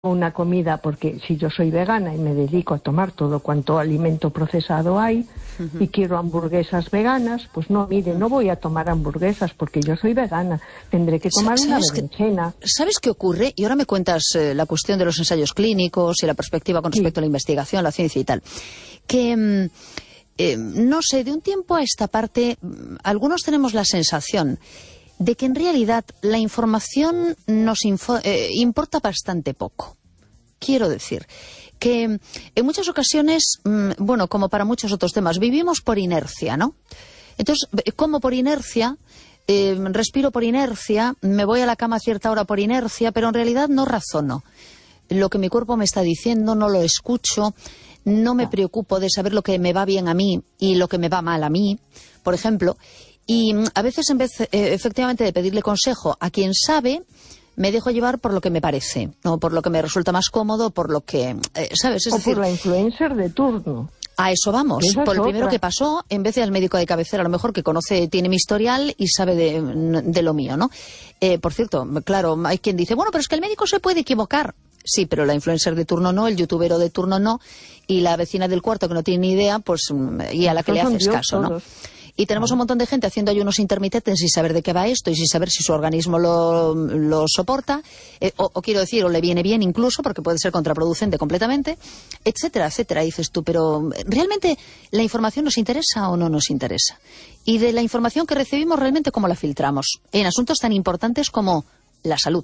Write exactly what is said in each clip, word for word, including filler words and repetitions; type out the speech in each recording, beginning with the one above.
una comida, porque si yo soy vegana y me dedico a tomar todo cuanto alimento procesado hay, uh-huh. y quiero hamburguesas veganas, pues no, mire, no voy a tomar hamburguesas porque yo soy vegana, tendré que tomar una berenjena. ¿Sabes qué ocurre? Y ahora me cuentas eh, la cuestión de los ensayos clínicos y la perspectiva con respecto sí. a la investigación, la ciencia y tal. Que, eh, no sé, de un tiempo a esta parte, algunos tenemos la sensación de que en realidad la información nos info, eh, importa bastante poco. Quiero decir que en muchas ocasiones, mmm, bueno, como para muchos otros temas, vivimos por inercia, ¿no? Entonces, como por inercia, eh, respiro por inercia, me voy a la cama a cierta hora por inercia, pero en realidad no razono. Lo que mi cuerpo me está diciendo, no lo escucho, no me preocupo de saber lo que me va bien a mí y lo que me va mal a mí, por ejemplo. Y a veces, en vez, eh, efectivamente, de pedirle consejo a quien sabe, me dejo llevar por lo que me parece, ¿no? Por lo que me resulta más cómodo, por lo que, eh, ¿sabes? Es o decir, por la influencer de turno. A eso vamos, por el primero que pasó, en vez del médico de cabecera, a lo mejor que conoce, tiene mi historial y sabe de, de lo mío, ¿no? Eh, por cierto, claro, hay quien dice, bueno, pero es que el médico se puede equivocar. Sí, pero la influencer de turno no, el youtubero de turno no, y la vecina del cuarto que no tiene ni idea, pues, y a la que le haces caso, ¿no? Y tenemos un montón de gente haciendo ayunos intermitentes sin saber de qué va esto y sin saber si su organismo lo, lo soporta, eh, o, o quiero decir, o le viene bien incluso, porque puede ser contraproducente completamente, etcétera, etcétera. Y dices tú, pero ¿realmente la información nos interesa o no nos interesa? Y de la información que recibimos, ¿realmente cómo la filtramos? En asuntos tan importantes como la salud.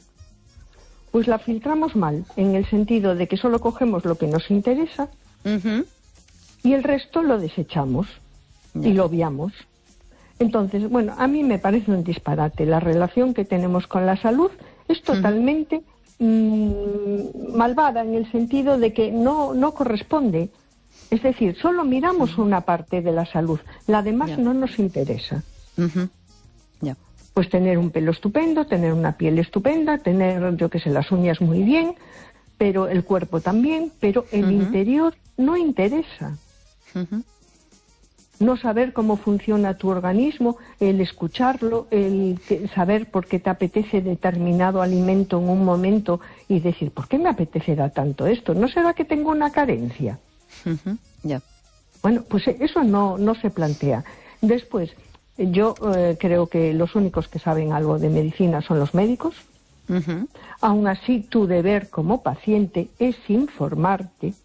Pues la filtramos mal, en el sentido de que solo cogemos lo que nos interesa, uh-huh. y el resto lo desechamos. Y lo obviamos. Entonces, bueno, a mí me parece un disparate. La relación que tenemos con la salud es totalmente uh-huh. mmm, malvada, en el sentido de que no, no corresponde. Es decir, solo miramos uh-huh. una parte de la salud, la demás yeah. no nos interesa. Uh-huh. Yeah. Pues tener un pelo estupendo, tener una piel estupenda, tener, yo qué sé, las uñas muy bien, pero el cuerpo también, pero el uh-huh. interior no interesa. Uh-huh. No saber cómo funciona tu organismo, el escucharlo, el saber por qué te apetece determinado alimento en un momento y decir, ¿por qué me apetecerá tanto esto? ¿No será que tengo una carencia? Uh-huh. Yeah. Bueno, pues eso no, no se plantea. Después, yo eh, creo que los únicos que saben algo de medicina son los médicos. Uh-huh. Aún así, tu deber como paciente es informarte.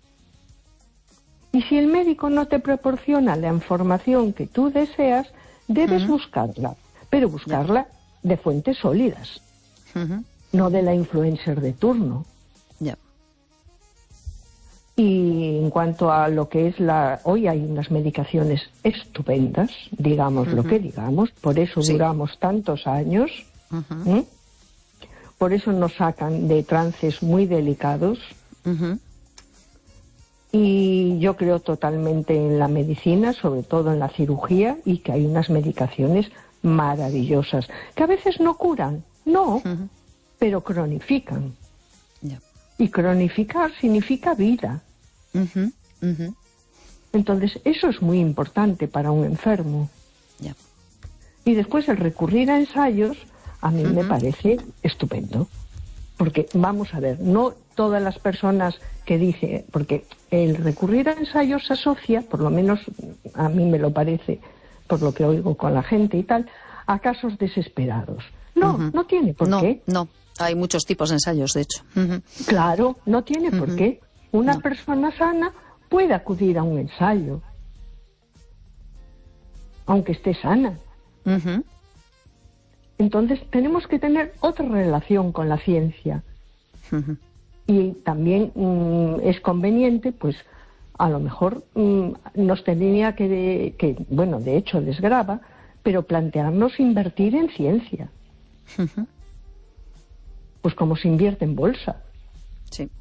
Y si el médico no te proporciona la información que tú deseas, debes uh-huh. buscarla, pero buscarla yeah. de fuentes sólidas, uh-huh. no de la influencer de turno. Yeah. Y en cuanto a lo que es la... Hoy hay unas medicaciones estupendas, digamos uh-huh. lo que digamos, por eso sí. duramos tantos años, uh-huh. ¿eh? Por eso nos sacan de trances muy delicados, uh-huh. Y yo creo totalmente en la medicina, sobre todo en la cirugía, y que hay unas medicaciones maravillosas, que a veces no curan, no, uh-huh. pero cronifican. Yeah. Y cronificar significa vida. Uh-huh. Uh-huh. Entonces, eso es muy importante para un enfermo. Yeah. Y después el recurrir a ensayos, a mí uh-huh. me parece estupendo. Porque, vamos a ver, no todas las personas que dicen, porque el recurrir a ensayos se asocia, por lo menos a mí me lo parece, por lo que oigo con la gente y tal, a casos desesperados. No, uh-huh. no tiene por no, qué. No, hay muchos tipos de ensayos, de hecho. Uh-huh. Claro, no tiene uh-huh. por qué. Una no. persona sana puede acudir a un ensayo, aunque esté sana. Uh-huh. Entonces tenemos que tener otra relación con la ciencia. Uh-huh. Y también mmm, es conveniente, pues, a lo mejor mmm, nos tendría que, de, que, bueno, de hecho desgrava, pero plantearnos invertir en ciencia. Uh-huh. Pues como se invierte en bolsa. Sí.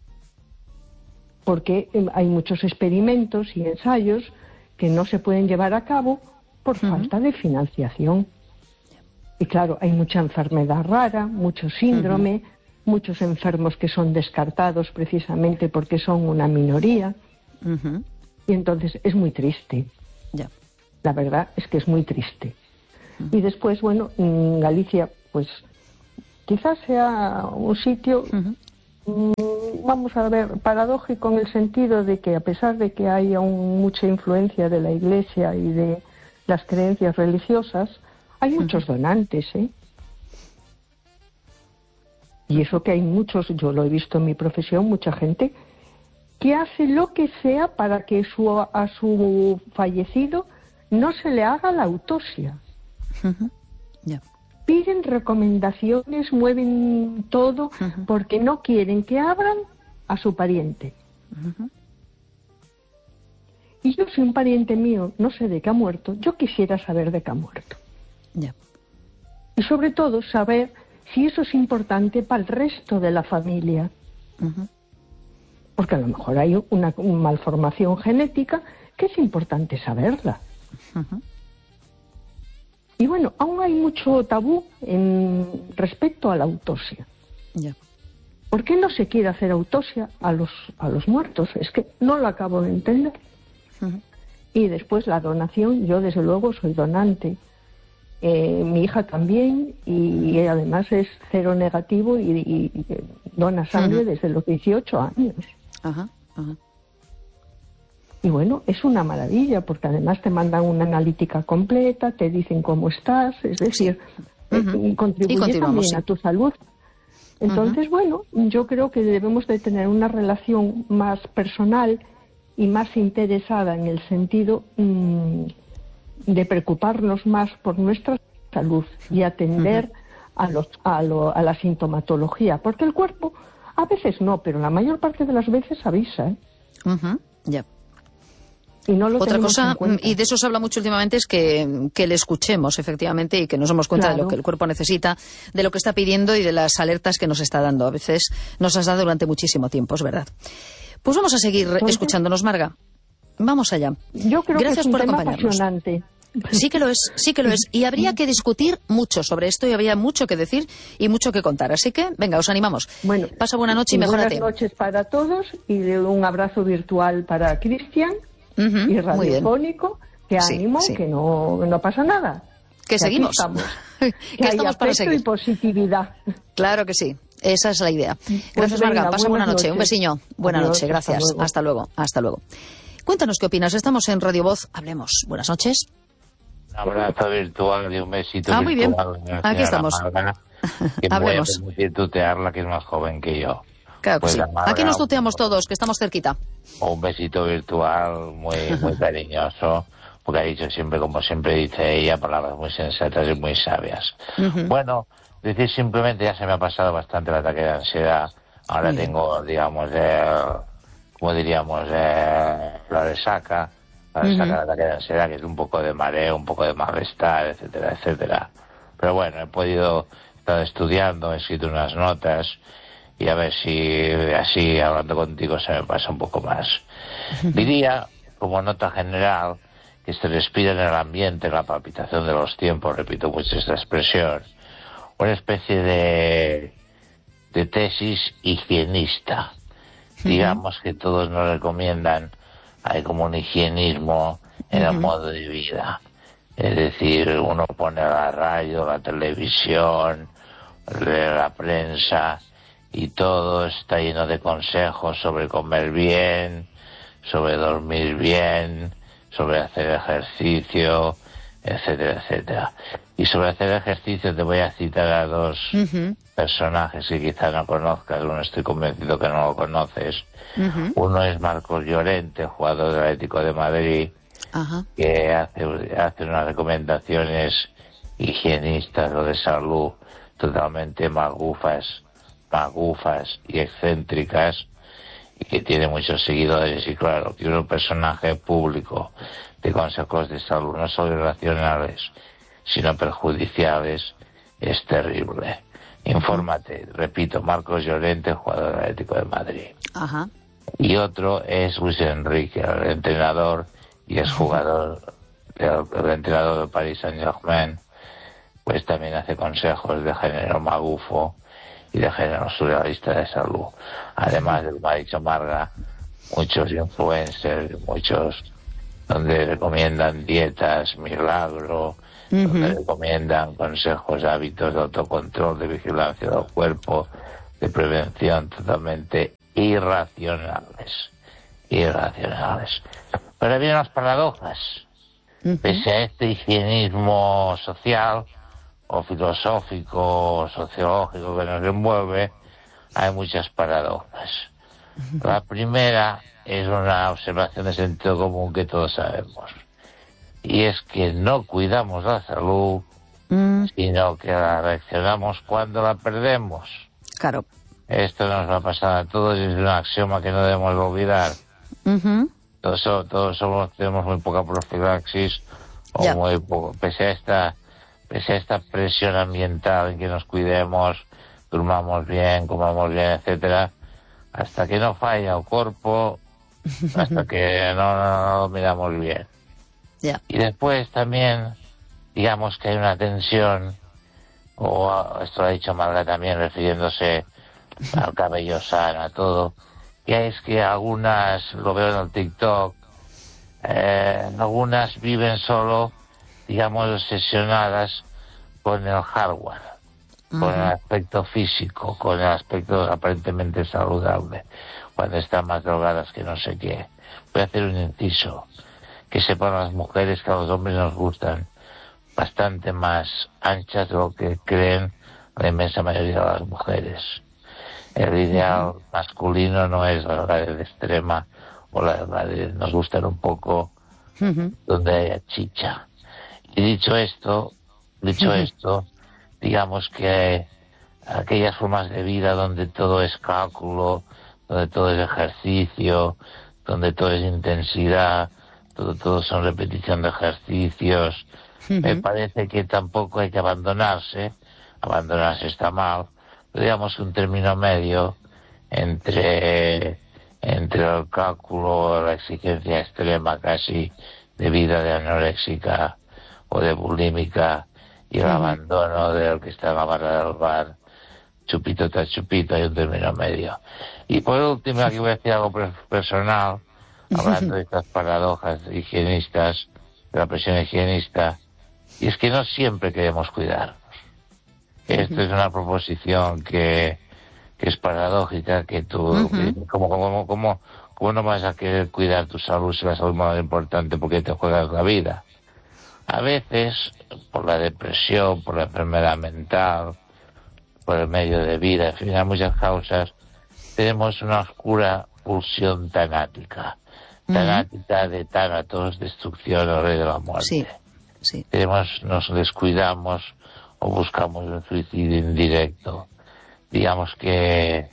Porque eh, hay muchos experimentos y ensayos que no se pueden llevar a cabo por uh-huh. falta de financiación. Y claro, hay mucha enfermedad rara, mucho síndrome, uh-huh. muchos enfermos que son descartados precisamente porque son una minoría. Uh-huh. Y entonces es muy triste. Yeah. La verdad es que es muy triste. Uh-huh. Y después, bueno, en Galicia, pues quizás sea un sitio uh-huh. vamos a ver, paradójico en el sentido de que a pesar de que hay aún mucha influencia de la Iglesia y de las creencias religiosas, hay muchos donantes, ¿eh? Y eso que hay muchos, yo lo he visto en mi profesión, mucha gente que hace lo que sea para que su, a su fallecido no se le haga la autopsia. Uh-huh. Yeah. Piden recomendaciones, mueven todo, uh-huh, porque no quieren que abran a su pariente. Uh-huh. Y yo, si un pariente mío no sé de qué ha muerto, yo quisiera saber de qué ha muerto. Yeah. Y sobre todo saber si eso es importante para el resto de la familia. Uh-huh. Porque a lo mejor hay una, una malformación genética que es importante saberla. Uh-huh. Y bueno, aún hay mucho tabú en respecto a la autopsia. Yeah. ¿Por qué no se quiere hacer autopsia a los, a los muertos? Es que no lo acabo de entender. Uh-huh. Y después la donación, yo desde luego soy donante. Eh, mi hija también, y además es cero negativo y, y, y dona sangre, uh-huh, desde los dieciocho años. Ajá, ajá. Y bueno, es una maravilla, porque además te mandan una analítica completa, te dicen cómo estás, es decir, sí, uh-huh, contribuye y también, sí, a tu salud. Entonces, uh-huh, bueno, yo creo que debemos de tener una relación más personal y más interesada en el sentido mmm, de preocuparnos más por nuestra salud y atender, uh-huh, a, los, a, lo, a la sintomatología, porque el cuerpo a veces no, pero la mayor parte de las veces avisa, ¿eh? Uh-huh, ya. Yeah. Y no lo Otra cosa, en cuenta. Y de eso se habla mucho últimamente, es que, que le escuchemos, efectivamente, y que nos demos cuenta, claro, de lo que el cuerpo necesita, de lo que está pidiendo y de las alertas que nos está dando. A veces nos has dado durante muchísimo tiempo, es verdad. Pues vamos a seguir Entonces, escuchándonos, Marga. Vamos allá. Yo creo Gracias que es un por tema acompañarnos. Apasionante. Sí que lo es, sí que lo es. Y habría que discutir mucho sobre esto y habría mucho que decir y mucho que contar. Así que, venga, os animamos. Bueno, pasa buena noche y mejórate. Buenas noches para todos y un abrazo virtual para Cristian. Uh-huh, y radiofónico, que ánimo, sí, sí, que no, no pasa nada. Que, que seguimos. Estamos. que, que estamos hay para seguir. Y positividad. Claro que sí, esa es la idea. Gracias, pues venga, Marga. Pasa buena noche. noches. Un besiño. Buena Adiós, noche. Gracias. Hasta luego. Hasta luego. Hasta luego. Cuéntanos qué opinas. Estamos en Radio Voz. Hablemos. Buenas noches. Un abrazo virtual y un besito ah, muy virtual. Bien. Aquí estamos. Marga, que Hablemos. Me voy a permitir tutearla, que es más joven que yo. Claro que pues sí. Marga, Aquí nos tuteamos todos, que estamos cerquita. Un besito virtual muy muy cariñoso, porque ha dicho siempre, como siempre dice ella, palabras muy sensatas y muy sabias. Uh-huh. Bueno, decir simplemente, ya se me ha pasado bastante el ataque de ansiedad. Ahora Bien. tengo, digamos, eh, como diríamos, eh, la resaca, la resaca uh-huh. del ataque de ansiedad, que es un poco de mareo, un poco de malestar, etcétera, etcétera. Pero bueno, he podido estar estudiando, he escrito unas notas, y a ver si así, hablando contigo, se me pasa un poco más. Diría, como nota general, que se respira en el ambiente la palpitación de los tiempos, repito mucho esta expresión, una especie de, de tesis higienista. Uh-huh. Digamos que todos nos recomiendan, hay como un higienismo en uh-huh. el modo de vida. Es decir, uno pone la radio, la televisión, la prensa, y todo está lleno de consejos sobre comer bien, sobre dormir bien, sobre hacer ejercicio, etcétera, etcétera. Y sobre hacer ejercicio te voy a citar a dos uh-huh. personajes que quizá no conozcas, uno estoy convencido que no lo conoces. Uh-huh. Uno es Marcos Llorente, jugador del Atlético de Madrid, uh-huh. que hace, hace unas recomendaciones higienistas o de salud totalmente magufas, magufas y excéntricas, y que tiene muchos seguidores. Y claro, que un personaje público de consejos de salud no solo irracionales sino perjudiciales es terrible. Infórmate, repito, Marcos Llorente, jugador del Atlético de Madrid. Ajá. Y otro es Luis Enrique, el entrenador y exjugador, el, el entrenador del Paris Saint-Germain, pues también hace consejos de género magufo y de género surrealista de salud. Además de, como ha dicho Marga, muchos influencers, muchos donde recomiendan dietas, milagro, uh-huh. donde recomiendan consejos, hábitos de autocontrol, de vigilancia del cuerpo, de prevención totalmente irracionales. Irracionales. Pero vienen las paradojas. Uh-huh. Pese a este higienismo social o filosófico o sociológico que nos envuelve, hay muchas paradojas. Uh-huh. La primera es una observación de sentido común que todos sabemos, y es que no cuidamos la salud, uh-huh. sino que la reaccionamos cuando la perdemos. Claro. Esto nos va a pasar a todos y es un axioma que no debemos olvidar. Uh-huh. Todos, todos somos, tenemos muy poca profilaxis o yeah. muy poco, pese a esta pese a esta presión ambiental en que nos cuidemos, durmamos bien, comamos bien, etcétera, hasta que no falla el cuerpo, hasta que no, no, no lo miramos bien. Yeah. Y después también, digamos que hay una tensión, o esto lo ha dicho Marga también refiriéndose al cabello sano, a todo, que es que algunas, lo veo en el TikTok, eh, algunas viven solo, digamos, obsesionadas con el hardware, uh-huh. con el aspecto físico, con el aspecto aparentemente saludable, cuando están más drogadas que no sé qué. Voy a hacer un inciso, que sepan las mujeres que a los hombres nos gustan bastante más anchas de lo que creen la inmensa mayoría de las mujeres. El ideal uh-huh. masculino no es la de extrema o la, la de nos gustan un poco uh-huh. donde haya chicha. Y dicho esto, dicho uh-huh. esto, digamos que aquellas formas de vida donde todo es cálculo, donde todo es ejercicio, donde todo es intensidad, todo, todo son repetición de ejercicios, uh-huh. me parece que tampoco hay que abandonarse, abandonarse está mal, digamos que un término medio entre entre el cálculo, la exigencia extrema casi de vida de anoréxica o de bulímica y el uh-huh. abandono del que está en la barra del bar, chupito tras chupito, hay un término medio. Y por último, aquí voy a decir algo personal, hablando de estas paradojas higienistas, de la presión higienista, y es que no siempre queremos cuidarnos. Esto es una proposición que, que es paradójica, que tú, uh-huh. como, como, como, como no vas a querer cuidar tu salud si la salud es más importante porque te juegas la vida. A veces, por la depresión, por la enfermedad mental, por el medio de vida, en fin, hay muchas causas, tenemos una oscura pulsión tanática. Tanática uh-huh. de tánatos, destrucción o rey de la muerte. Sí, sí. Tenemos, nos descuidamos o buscamos un suicidio indirecto. Digamos que,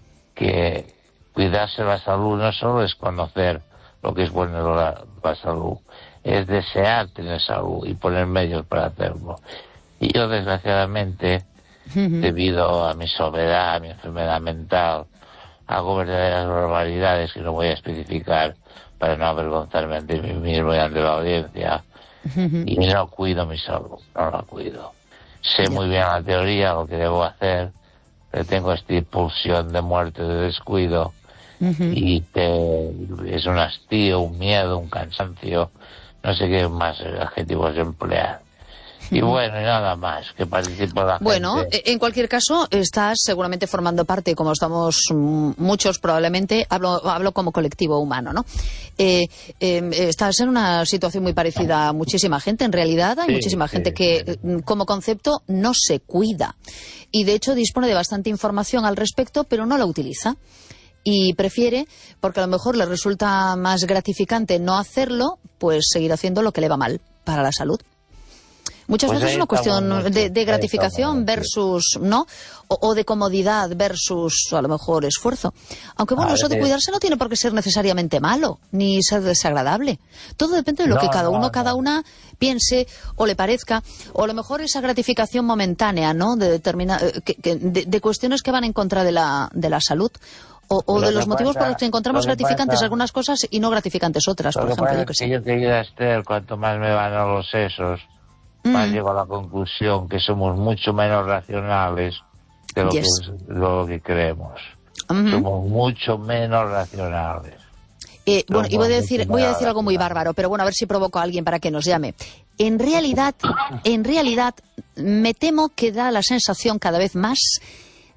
que cuidarse la salud no solo es conocer lo que es bueno de la, la salud, es desear tener salud y poner medios para hacerlo. Y yo, desgraciadamente, uh-huh. debido a mi soledad, a mi enfermedad mental, hago verdaderas barbaridades que no voy a especificar para no avergonzarme ante mí mismo y ante la audiencia, uh-huh. y no cuido mi salud, no la cuido. Sé yeah. muy bien la teoría, lo que debo hacer, pero tengo esta impulsión de muerte, de descuido, uh-huh. y te, es un hastío, un miedo, un cansancio, no sé qué más adjetivos emplear. Y bueno, y nada más, que participo la bueno, gente. Bueno, en cualquier caso, estás seguramente formando parte, como estamos muchos probablemente, hablo, hablo como colectivo humano, ¿no? Eh, eh, estás en una situación muy parecida a muchísima gente, en realidad hay sí, muchísima sí, gente que sí. como concepto no se cuida y de hecho dispone de bastante información al respecto, pero no la utiliza. Y prefiere, porque a lo mejor le resulta más gratificante no hacerlo, pues seguir haciendo lo que le va mal para la salud. Muchas pues veces es una cuestión de, de gratificación versus, ¿no? O, o de comodidad versus, a lo mejor, esfuerzo. Aunque bueno, a eso de cuidarse no tiene por qué ser necesariamente malo, ni ser desagradable. Todo depende de lo no, que cada uno, no, cada no. una piense o le parezca. O a lo mejor esa gratificación momentánea, ¿no? De, determina, que, que, de, de cuestiones que van en contra de la, de la salud. O, o de los motivos pasa, por los que encontramos que gratificantes pasa, algunas cosas y no gratificantes otras, por ejemplo. Yo que sé. Yo quería, Esther, cuanto más me van a los sesos, más mm. llego a la conclusión que somos mucho menos racionales de lo, yes. que, de lo que creemos. Mm-hmm. Somos mucho menos racionales. Eh, bueno, y voy a decir, voy a decir algo muy bárbaro, pero bueno, a ver si provoco a alguien para que nos llame. En realidad, en realidad, me temo que da la sensación cada vez más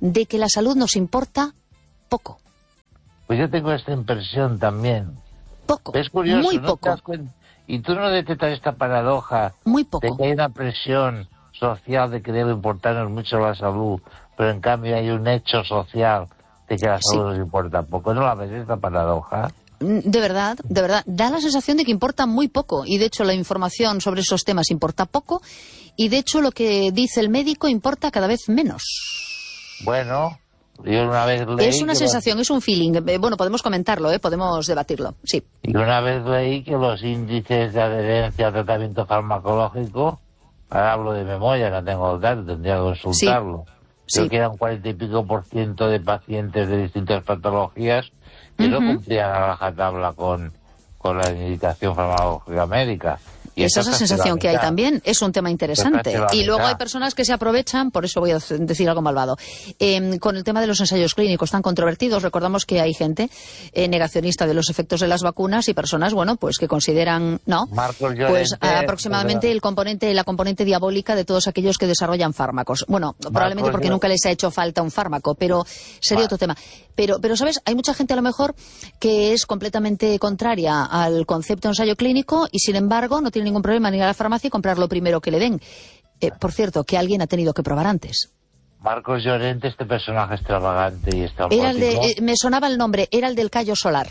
de que la salud nos importa poco. Pues yo tengo esta impresión también. Poco, es curioso, muy ¿no? poco. Y tú no detectas esta paradoja muy poco. de que hay una presión social de que debe importarnos mucho la salud, pero en cambio hay un hecho social de que la salud sí. nos importa poco. ¿No la ves esta paradoja? De verdad, de verdad. Da la sensación de que importa muy poco. Y de hecho la información sobre esos temas importa poco. Y de hecho lo que dice el médico importa cada vez menos. Bueno... Yo una vez leí es una sensación, los... es un feeling. Bueno, podemos comentarlo, ¿eh? Podemos debatirlo, sí. Y una vez leí que los índices de adherencia al tratamiento farmacológico, ahora hablo de memoria, no tengo el dato, tendría que consultarlo, sí. creo sí. que eran cuarenta y pico por ciento de pacientes de distintas patologías que uh-huh. no cumplían a rajatabla con, con la indicación farmacológica médica. Y esa es la sensación que hay también, es un tema interesante. Y luego hay personas que se aprovechan, por eso voy a decir algo malvado, eh, con el tema de los ensayos clínicos tan controvertidos. Recordamos que hay gente eh, negacionista de los efectos de las vacunas y personas, bueno, pues que consideran, no, Marcos Llorente, pues aproximadamente el componente, la componente diabólica de todos aquellos que desarrollan fármacos. Bueno, Marcos probablemente porque Llorente. Nunca les ha hecho falta un fármaco, pero sería vale. otro tema. Pero, pero, ¿sabes? Hay mucha gente a lo mejor que es completamente contraria al concepto de ensayo clínico y, sin embargo, no tiene ningún problema en ir a la farmacia y comprar lo primero que le den. Eh, por cierto, que alguien ha tenido que probar antes. Marcos Llorente, este personaje extravagante y estrambótico. Era el de, eh, me sonaba el nombre, era el del callo solar.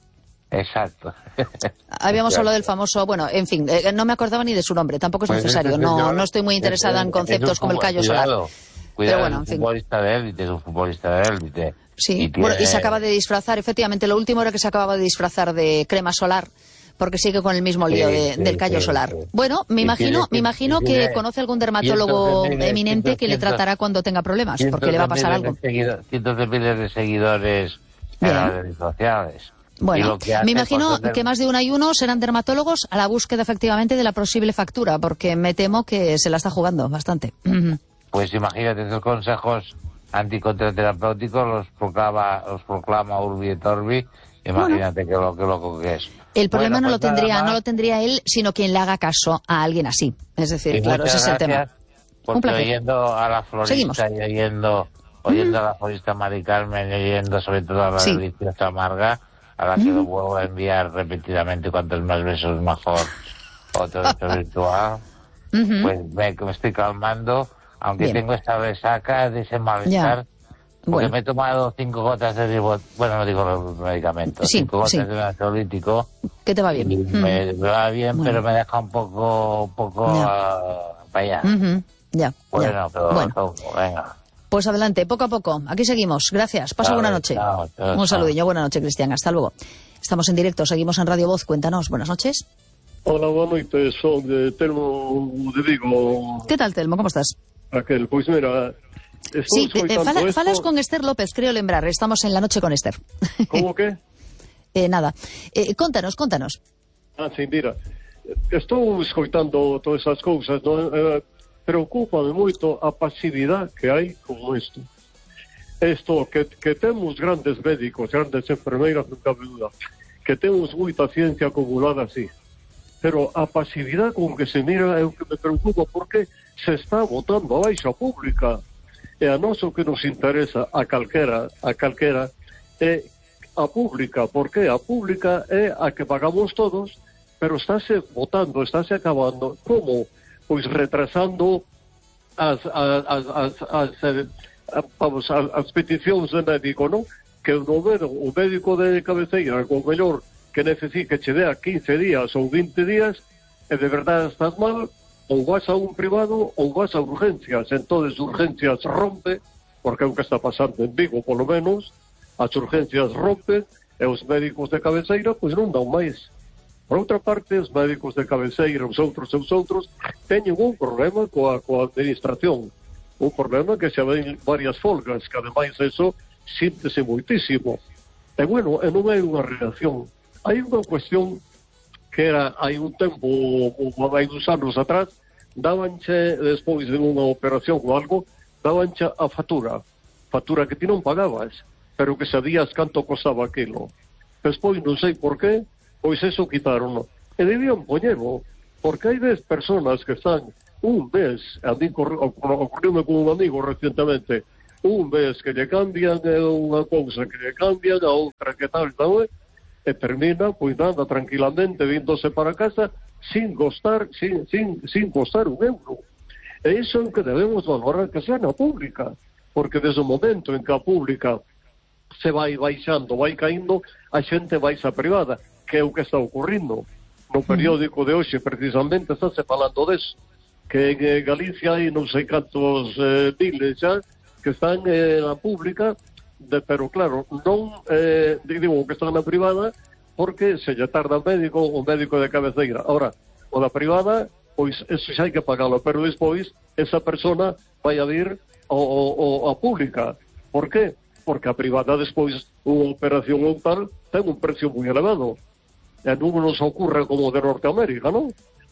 Exacto. Habíamos hablado del famoso, bueno, en fin, eh, no me acordaba ni de su nombre, tampoco es pues necesario, no, no estoy muy interesada en conceptos como el callo solar. Cuidado, pero bueno, es un futbolista de élite, es un futbolista de élite. Sí, y tiene... bueno, y se acaba de disfrazar, efectivamente, lo último era que se acababa de disfrazar de crema solar, porque sigue con el mismo lío de, sí, del callo sí, solar. Sí. Bueno, me imagino, tiene, me imagino que tiene, conoce algún dermatólogo miles, eminente cientos, que le tratará cuando tenga problemas, porque le va a pasar algo. De cientos de miles de seguidores en las redes sociales. Bueno, me imagino tener... que más de uno y uno serán dermatólogos a la búsqueda efectivamente de la posible factura, porque me temo que se la está jugando bastante. Pues imagínate, esos consejos anticontraterapéuticos los proclama, los proclama Urbi et Orbi. Imagínate bueno, que lo que loco que es. El problema bueno, pues no lo tendría, más... no lo tendría él, sino quien le haga caso a alguien así. Es decir, y claro, ese es el tema. Un placer. Oyendo a la florista Seguimos. y oyendo, oyendo mm. a la florista Mari Carmen y oyendo sobre todo a la sí. deliciosa Marga, a la que mm. lo vuelvo a enviar repetidamente, cuantos más besos mejor, otro beso virtual, mm-hmm. pues me, me estoy calmando, aunque Bien. tengo esta resaca de ese malestar. Ya. Porque bueno. me he tomado cinco gotas de ribot... Bueno, no digo los medicamentos. Sí, cinco gotas sí. de ansiolítico. ¿Qué te va bien? Y mm. me, me va bien, bueno. pero me deja un poco... Un poco uh, para allá. Uh-huh. Ya. Bueno, ya. pero... Bueno. Todo, venga. Pues adelante, poco a poco. Aquí seguimos. Gracias. Pasa chao, buena noche. Chao, chao, un saludillo. Buena noche, Cristian. Hasta luego. Estamos en directo. Seguimos en Radio Voz. Cuéntanos. Buenas noches. Hola, buenas noches. Soy de Telmo de Vigo. ¿Qué tal, Telmo? ¿Cómo estás? Raquel, pues mira... Sí, eh, fala, esto... falas con Esther López, creo lembrar. Estamos en la noche con Esther. ¿Cómo qué? eh, nada. Eh, contanos, contanos. Ah, sí, mira. Estou escoitando todas esas cousas, non? Eh, preocúpame moito a pasividade que hai con isto. Isto, que, que temos grandes médicos, grandes enfermeiras, non cabe duda, que temos moita ciencia acumulada así. Pero a pasividade con que se mira é o que me preocupa, porque se está botando a baixa pública. E a nós o que nos interesa a calquera, a calquera é a pública, porque a pública é a que pagamos todos, pero estáse botando, estáse acabando, como? Pois retrasando as, as, as, as, as, as, vamos, as, as peticións de médico, non? Que o médico, o médico de cabeceira, o mellor que necesite que che dea quince días ou vinte días, e de verdade estás mal, ou vas a un privado ou vas a urgencias. Entonces urgencias rompe, porque é o que está pasando en Vigo, polo menos, as urgencias rompen e os médicos de cabeceira pois non dan máis. Por outra parte, os médicos de cabeceira, os outros e os outros, teñen un problema coa, coa administración, un problema que se ven varias folgas, que ademais eso síntese moitísimo. E bueno, e non hai unha reacción. Hai unha cuestión que era, hai un tempo, hai uns anos atrás, dabanche, despois de unha operación ou algo, dabanche a factura, factura que ti non pagabas, pero que sabías canto costaba aquilo. Despois, non sei por qué, pois eso quitaron. E debían poñerlo, porque hai dez personas que están un mes, a mí ocorreume con un amigo recientemente, un mes que lle cambian unha cousa que lle cambian, a outra que tal, tal, e termina, pois nada, tranquilamente, vindose para casa, sin costar, sin, sin, sin costar un euro. E iso é o que debemos valorar que sea na pública, porque desde o momento en que a pública se vai baixando, vai caindo, a xente vai a privada, que é o que está ocurrindo. No periódico de hoxe, precisamente, está se falando deso, que en eh, Galicia hai non sei cantos eh, miles xa que están eh, na pública, de, pero claro, non eh, digo que están na privada porque se lle tarda o médico, o médico de cabeceira. Ahora, o da privada, pois eso xa hai que pagalo, pero despois esa persona vai a vir ao, ao, a pública. Por qué? Porque a privada despois unha operación ou tal ten un precio moi elevado. E non nos ocurre como de Norteamérica, non?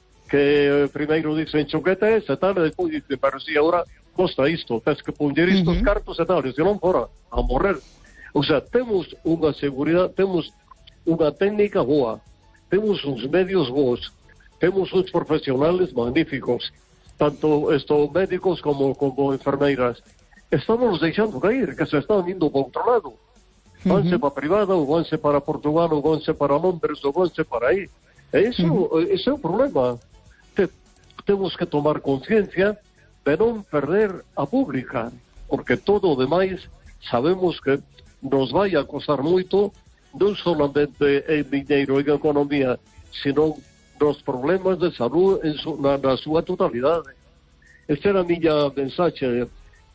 Que primeiro dicen choquetes e tal, e despois dicen, pero si agora costa isto, tens que poñer istos uh-huh. cartos e tal, e se non fora a morrer. O sea, temos unha seguridade, temos unha técnica boa, temos uns medios bons, temos uns profesionales magníficos, tanto estos médicos como, como enfermeiras. Estamos deixando cair, que se están indo para outro lado. Vanse uh-huh. para privada, ou vanse para Portugal, ou vanse para Londres, ou vanse para aí. E iso, uh-huh. ese é o problema. Te, temos que tomar conciencia de non perder a pública, porque todo o demais sabemos que nos vai a costar moito, non solamente en diñeiro e en economía, sino nos problemas de salud en su, na, na súa totalidade. Esta era a miña mensaxe,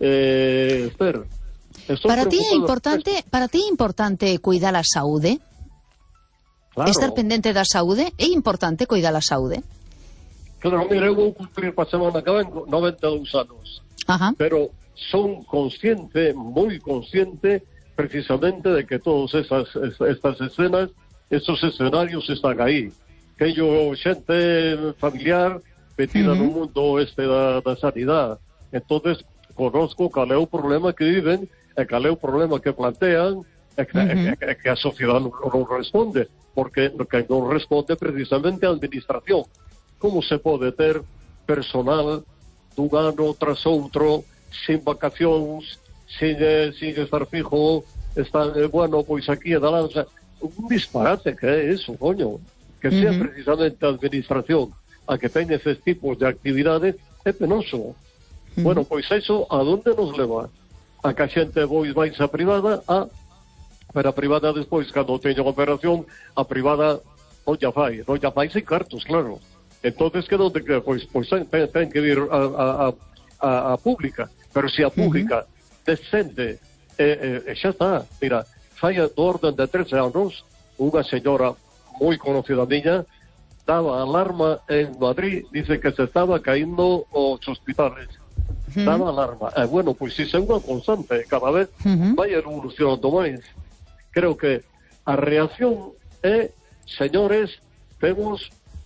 eh, Esther. Para ti é importante, para ti é importante cuidar a saúde? Claro. Estar pendente da saúde? É importante cuidar a saúde? Claro, mira, eu vou cumprir para a semana que ven noventa e dous anos. Ajá. Pero son consciente, moi consciente, precisamente de que todas esas, estas escenas, esos escenarios están aí. Que yo, xente familiar, metida uh-huh. no mundo este da, da sanidade. Entonces, conozco cal é o problema que viven, e cal é o problema que plantean, e que, uh-huh. que, que a sociedade non, non responde, porque que non responde precisamente a administración. Como se pode ter personal dun ano tras outro, sin vacacións, sin, eh, sin estar fijo, están, eh, bueno, pois aquí e da lanza, un disparate que é eso, coño, que sea uh-huh. precisamente a administración a que ten eses tipos de actividades, é penoso. Uh-huh. Bueno, pois eso, a donde nos leva? A que a xente pois vai a privada, a, pero a privada despois, cando teña a operación, a privada non ya fai, non ya fai sin cartos, claro. Entonces, que donde que pois, pois ten, ten que vir a, a, a, a pública, pero se a pública uh-huh. descende, e, e, e xa está, mira, fai do orden de trece anos, unha señora moi conocida miña, daba alarma en Madrid, dice que se estaba caindo os hospitales. Uh-huh. Daba alarma. E, bueno, pois si é unha constante, cada vez uh-huh. vai evolucionando máis. Creo que a reacción é, señores, temos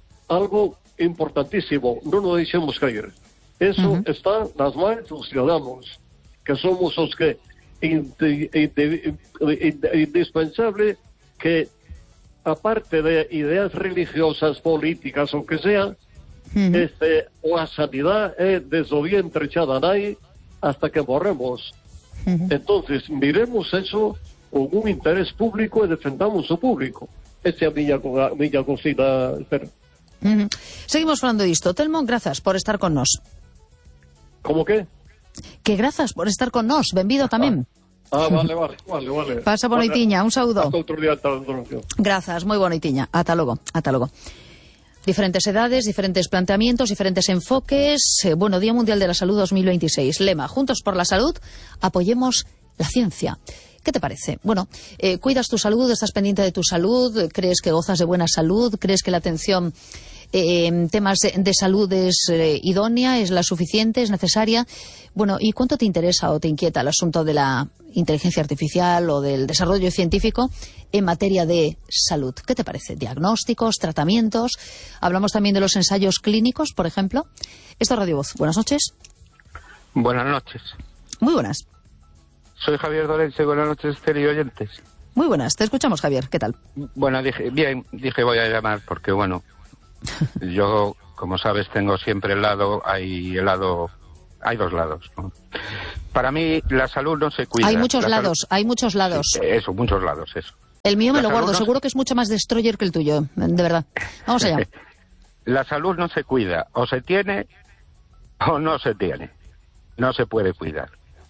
algo importantísimo, non nos deixemos cair. Eso uh-huh. está nas mãos dos ciudadanos, que somos os que indi, indi, indi, indispensable que, aparte de ideas religiosas, políticas, o que sea, uh-huh. este, o a sanidade é desde o vientre xa da nai hasta que morremos. Uh-huh. Entonces, miremos eso con un interés público e defendamos o público. Esa é a miña, a miña cocina, espera. Uh-huh. Seguimos falando disto. Telmo, grazas por estar con nós. Como que? Que grazas por estar con nós. Benvido tamén. Ah, vale, vale, vale, vale. Pasa boa noitiña, un saúdo. Hasta outro día, hasta outro día. Grazas, moi boa noitiña. Ata logo, ata logo. Diferentes edades, diferentes planteamientos, diferentes enfoques. Eh, bueno, Día Mundial de la Salud dos mil veintiséis. Lema, Juntos por la Salud, apoyemos la ciencia. ¿Qué te parece? Bueno, eh, ¿cuidas tu salud? ¿Estás pendiente de tu salud? ¿Crees que gozas de buena salud? ¿Crees que la atención eh, en temas de, de salud es eh, idónea, es la suficiente, es necesaria? Bueno, ¿y cuánto te interesa o te inquieta el asunto de la inteligencia artificial o del desarrollo científico en materia de salud? ¿Qué te parece? ¿Diagnósticos, tratamientos? Hablamos también de los ensayos clínicos, por ejemplo. Esto es Radio Voz. Buenas noches. Buenas noches. Muy buenas. Soy Javier Dolense, buenas noches, Esther y oyentes. Muy buenas, te escuchamos, Javier, ¿qué tal? Bueno, dije, bien, dije voy a llamar porque, bueno, yo, como sabes, tengo siempre el lado, hay el lado, hay dos lados, ¿no? para mí la salud no se cuida. Hay muchos la lados, salud... hay muchos lados. Sí, eso, muchos lados, eso. El mío me la lo guardo, no... seguro que es mucho más destroyer que el tuyo, de verdad. Vamos allá. La salud no se cuida, o se tiene o no se tiene. No se puede cuidar.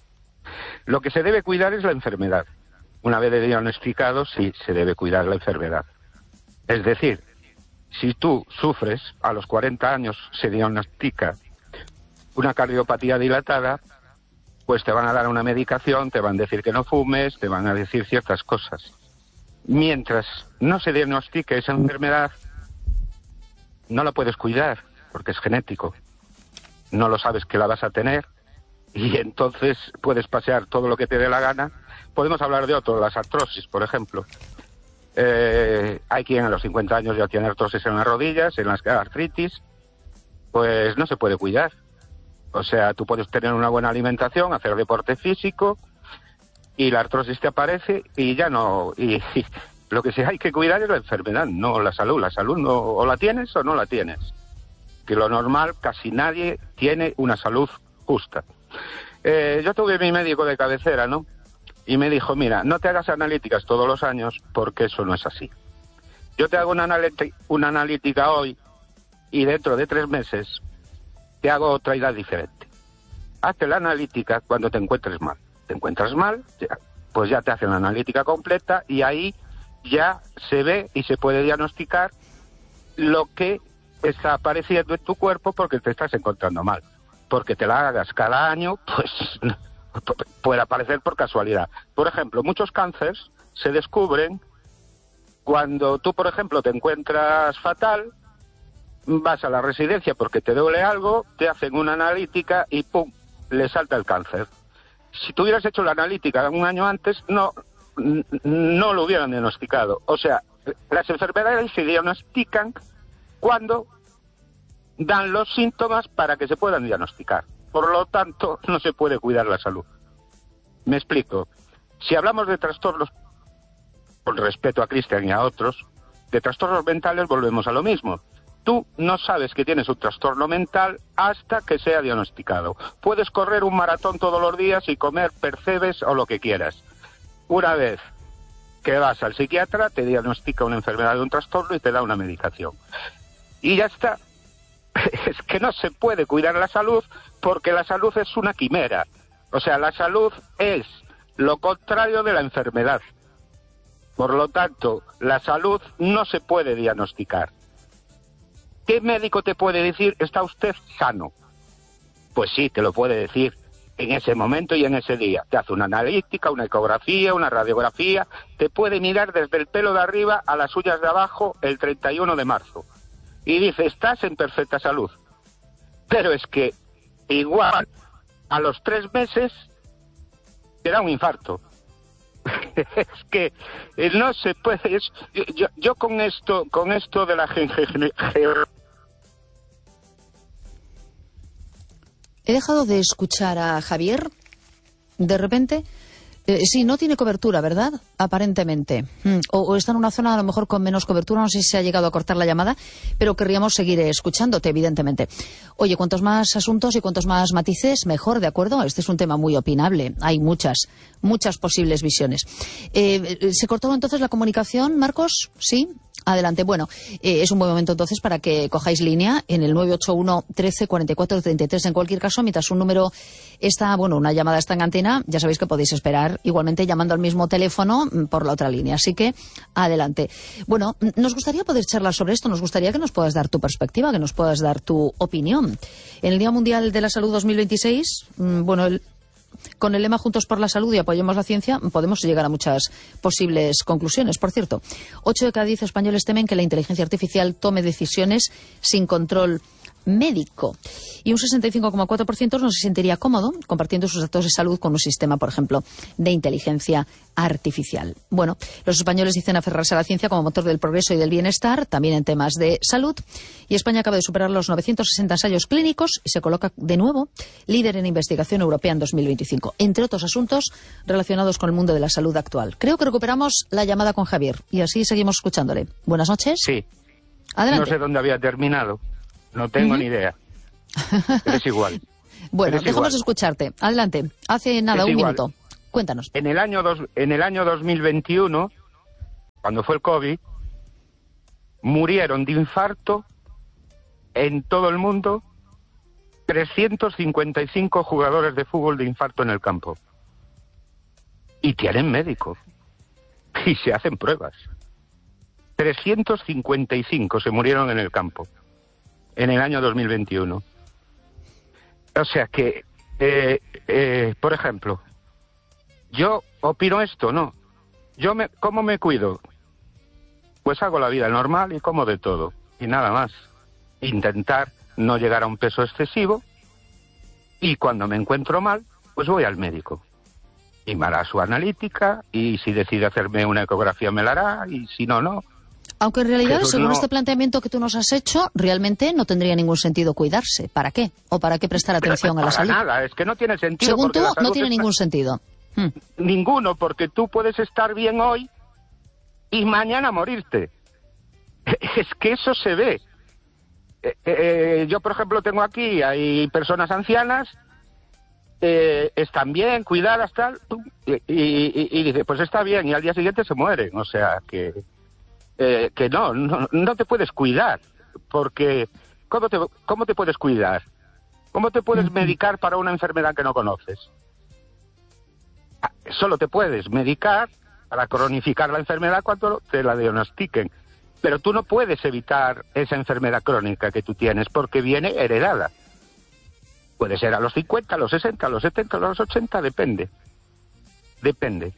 Lo que se debe cuidar es la enfermedad. Una vez diagnosticado, sí, se debe cuidar la enfermedad. Es decir, si tú sufres, a los cuarenta años se diagnostica una cardiopatía dilatada, pues te van a dar una medicación, te van a decir que no fumes, te van a decir ciertas cosas. Mientras no se diagnostique esa enfermedad, no la puedes cuidar, porque es genético. No lo sabes que la vas a tener, y entonces puedes pasear todo lo que te dé la gana. Podemos hablar de otro, las artrosis, por ejemplo. Eh, hay quien a los cincuenta años ya tiene artrosis en las rodillas, en las artritis, pues no se puede cuidar. O sea, tú puedes tener una buena alimentación, hacer deporte físico, y la artrosis te aparece y ya no... Y, y lo que sí hay que cuidar es la enfermedad, no la salud. La salud no, o la tienes o no la tienes. Que lo normal, casi nadie tiene una salud justa. Eh, yo tuve mi médico de cabecera, ¿no? Y me dijo, mira, no te hagas analíticas todos los años porque eso no es así. Yo te hago una, analítica, una analítica hoy y dentro de tres meses te hago otra edad diferente. Hazte la analítica cuando te encuentres mal. Te encuentras mal, ya, pues ya te hacen la analítica completa y ahí ya se ve y se puede diagnosticar lo que está apareciendo en tu cuerpo porque te estás encontrando mal. Porque te la hagas cada año, pues puede aparecer por casualidad. Por ejemplo, muchos cánceres se descubren cuando tú, por ejemplo, te encuentras fatal, vas a la residencia porque te duele algo, te hacen una analítica y ¡pum!, le salta el cáncer. Si tú hubieras hecho la analítica un año antes, no, no lo hubieran diagnosticado. O sea, las enfermedades se diagnostican cuando dan los síntomas para que se puedan diagnosticar. Por lo tanto, no se puede cuidar la salud. Me explico. Si hablamos de trastornos, con respeto a Cristian y a otros, de trastornos mentales volvemos a lo mismo. Tú no sabes que tienes un trastorno mental hasta que sea diagnosticado. Puedes correr un maratón todos los días y comer percebes o lo que quieras. Una vez que vas al psiquiatra, te diagnostica una enfermedad de un trastorno y te da una medicación. Y ya está. Es que no se puede cuidar la salud porque la salud es una quimera. O sea, la salud es lo contrario de la enfermedad. Por lo tanto, la salud no se puede diagnosticar. ¿Qué médico te puede decir está usted sano? Pues sí, te lo puede decir en ese momento y en ese día. Te hace una analítica, una ecografía, una radiografía, te puede mirar desde el pelo de arriba a las uñas de abajo el treinta y uno de marzo. Y dice, estás en perfecta salud. Pero es que igual a los tres meses te da un infarto. Es que no se puede. Es, yo, yo con esto, con esto de la generación. He dejado de escuchar a Javier. De repente, eh, sí, no tiene cobertura, ¿verdad? Aparentemente. Mm. O, o está en una zona a lo mejor con menos cobertura. No sé si se ha llegado a cortar la llamada, pero querríamos seguir escuchándote, evidentemente. Oye, cuantos más asuntos y cuantos más matices, mejor, ¿de acuerdo? Este es un tema muy opinable. Hay muchas, muchas posibles visiones. Eh, ¿Se cortó entonces la comunicación, Marcos? ¿Sí? Adelante. Bueno, eh, es un buen momento entonces para que cojáis línea en el nueve ocho uno, trece, cuarenta y cuatro, treinta y tres. En cualquier caso, mientras un número está, bueno, una llamada está en antena, ya sabéis que podéis esperar igualmente llamando al mismo teléfono por la otra línea. Así que, adelante. Bueno, nos gustaría poder charlar sobre esto. Nos gustaría que nos puedas dar tu perspectiva, que nos puedas dar tu opinión. En el Día Mundial de la Salud dos mil veintiséis, bueno, el con el lema Juntos por la Salud y apoyemos la ciencia, podemos llegar a muchas posibles conclusiones. Por cierto, ocho de cada diez españoles temen que la inteligencia artificial tome decisiones sin control médico. Y un sesenta y cinco coma cuatro por ciento no se sentiría cómodo compartiendo sus datos de salud con un sistema, por ejemplo, de inteligencia artificial. Bueno, los españoles dicen aferrarse a la ciencia como motor del progreso y del bienestar, también en temas de salud. Y España acaba de superar los novecientos sesenta ensayos clínicos y se coloca de nuevo líder en investigación europea en dos mil veinticinco, entre otros asuntos relacionados con el mundo de la salud actual. Creo que recuperamos la llamada con Javier y así seguimos escuchándole. Buenas noches. Sí. Adelante. No sé dónde había terminado. No tengo uh-huh. ni idea. Pero es igual. Bueno, es dejamos igual. de escucharte. Adelante. Hace nada, Es un igual. minuto. Cuéntanos. En el año dos, en el año dos mil veintiuno, cuando fue el COVID, murieron de infarto en todo el mundo trescientos cincuenta y cinco jugadores de fútbol de infarto en el campo. Y tienen médico. Y se hacen pruebas. trescientos cincuenta y cinco se murieron en el campo en el año dos mil veintiuno. O sea que, eh, eh, por ejemplo, yo opino esto, ¿no? Yo me, ¿cómo me cuido? Pues hago la vida normal y como de todo. Y nada más. Intentar no llegar a un peso excesivo. Y cuando me encuentro mal, pues voy al médico. Y me hará su analítica. Y si decide hacerme una ecografía me la hará. Y si no, no. Aunque en realidad, Pero según no- este planteamiento que tú nos has hecho, realmente no tendría ningún sentido cuidarse. ¿Para qué? ¿O para qué prestar atención a la Para salud? nada, es que no tiene sentido. Según porque tú, la no salud tiene está- ningún sentido. Hmm. Ninguno, porque tú puedes estar bien hoy y mañana morirte. Es que eso se ve. Eh, eh, yo, por ejemplo, tengo aquí, hay personas ancianas, eh, están bien, cuidadas, tal, pum, y, y, y dice, pues está bien, y al día siguiente se mueren. O sea, que, eh, que no, no, no te puedes cuidar, porque ¿cómo te, cómo te puedes cuidar? ¿Cómo te puedes medicar para una enfermedad que no conoces? Solo te puedes medicar para cronificar la enfermedad cuando te la diagnostiquen. Pero tú no puedes evitar esa enfermedad crónica que tú tienes porque viene heredada. Puede ser a los cincuenta, a los sesenta, a los setenta, a los ochenta, depende. Depende.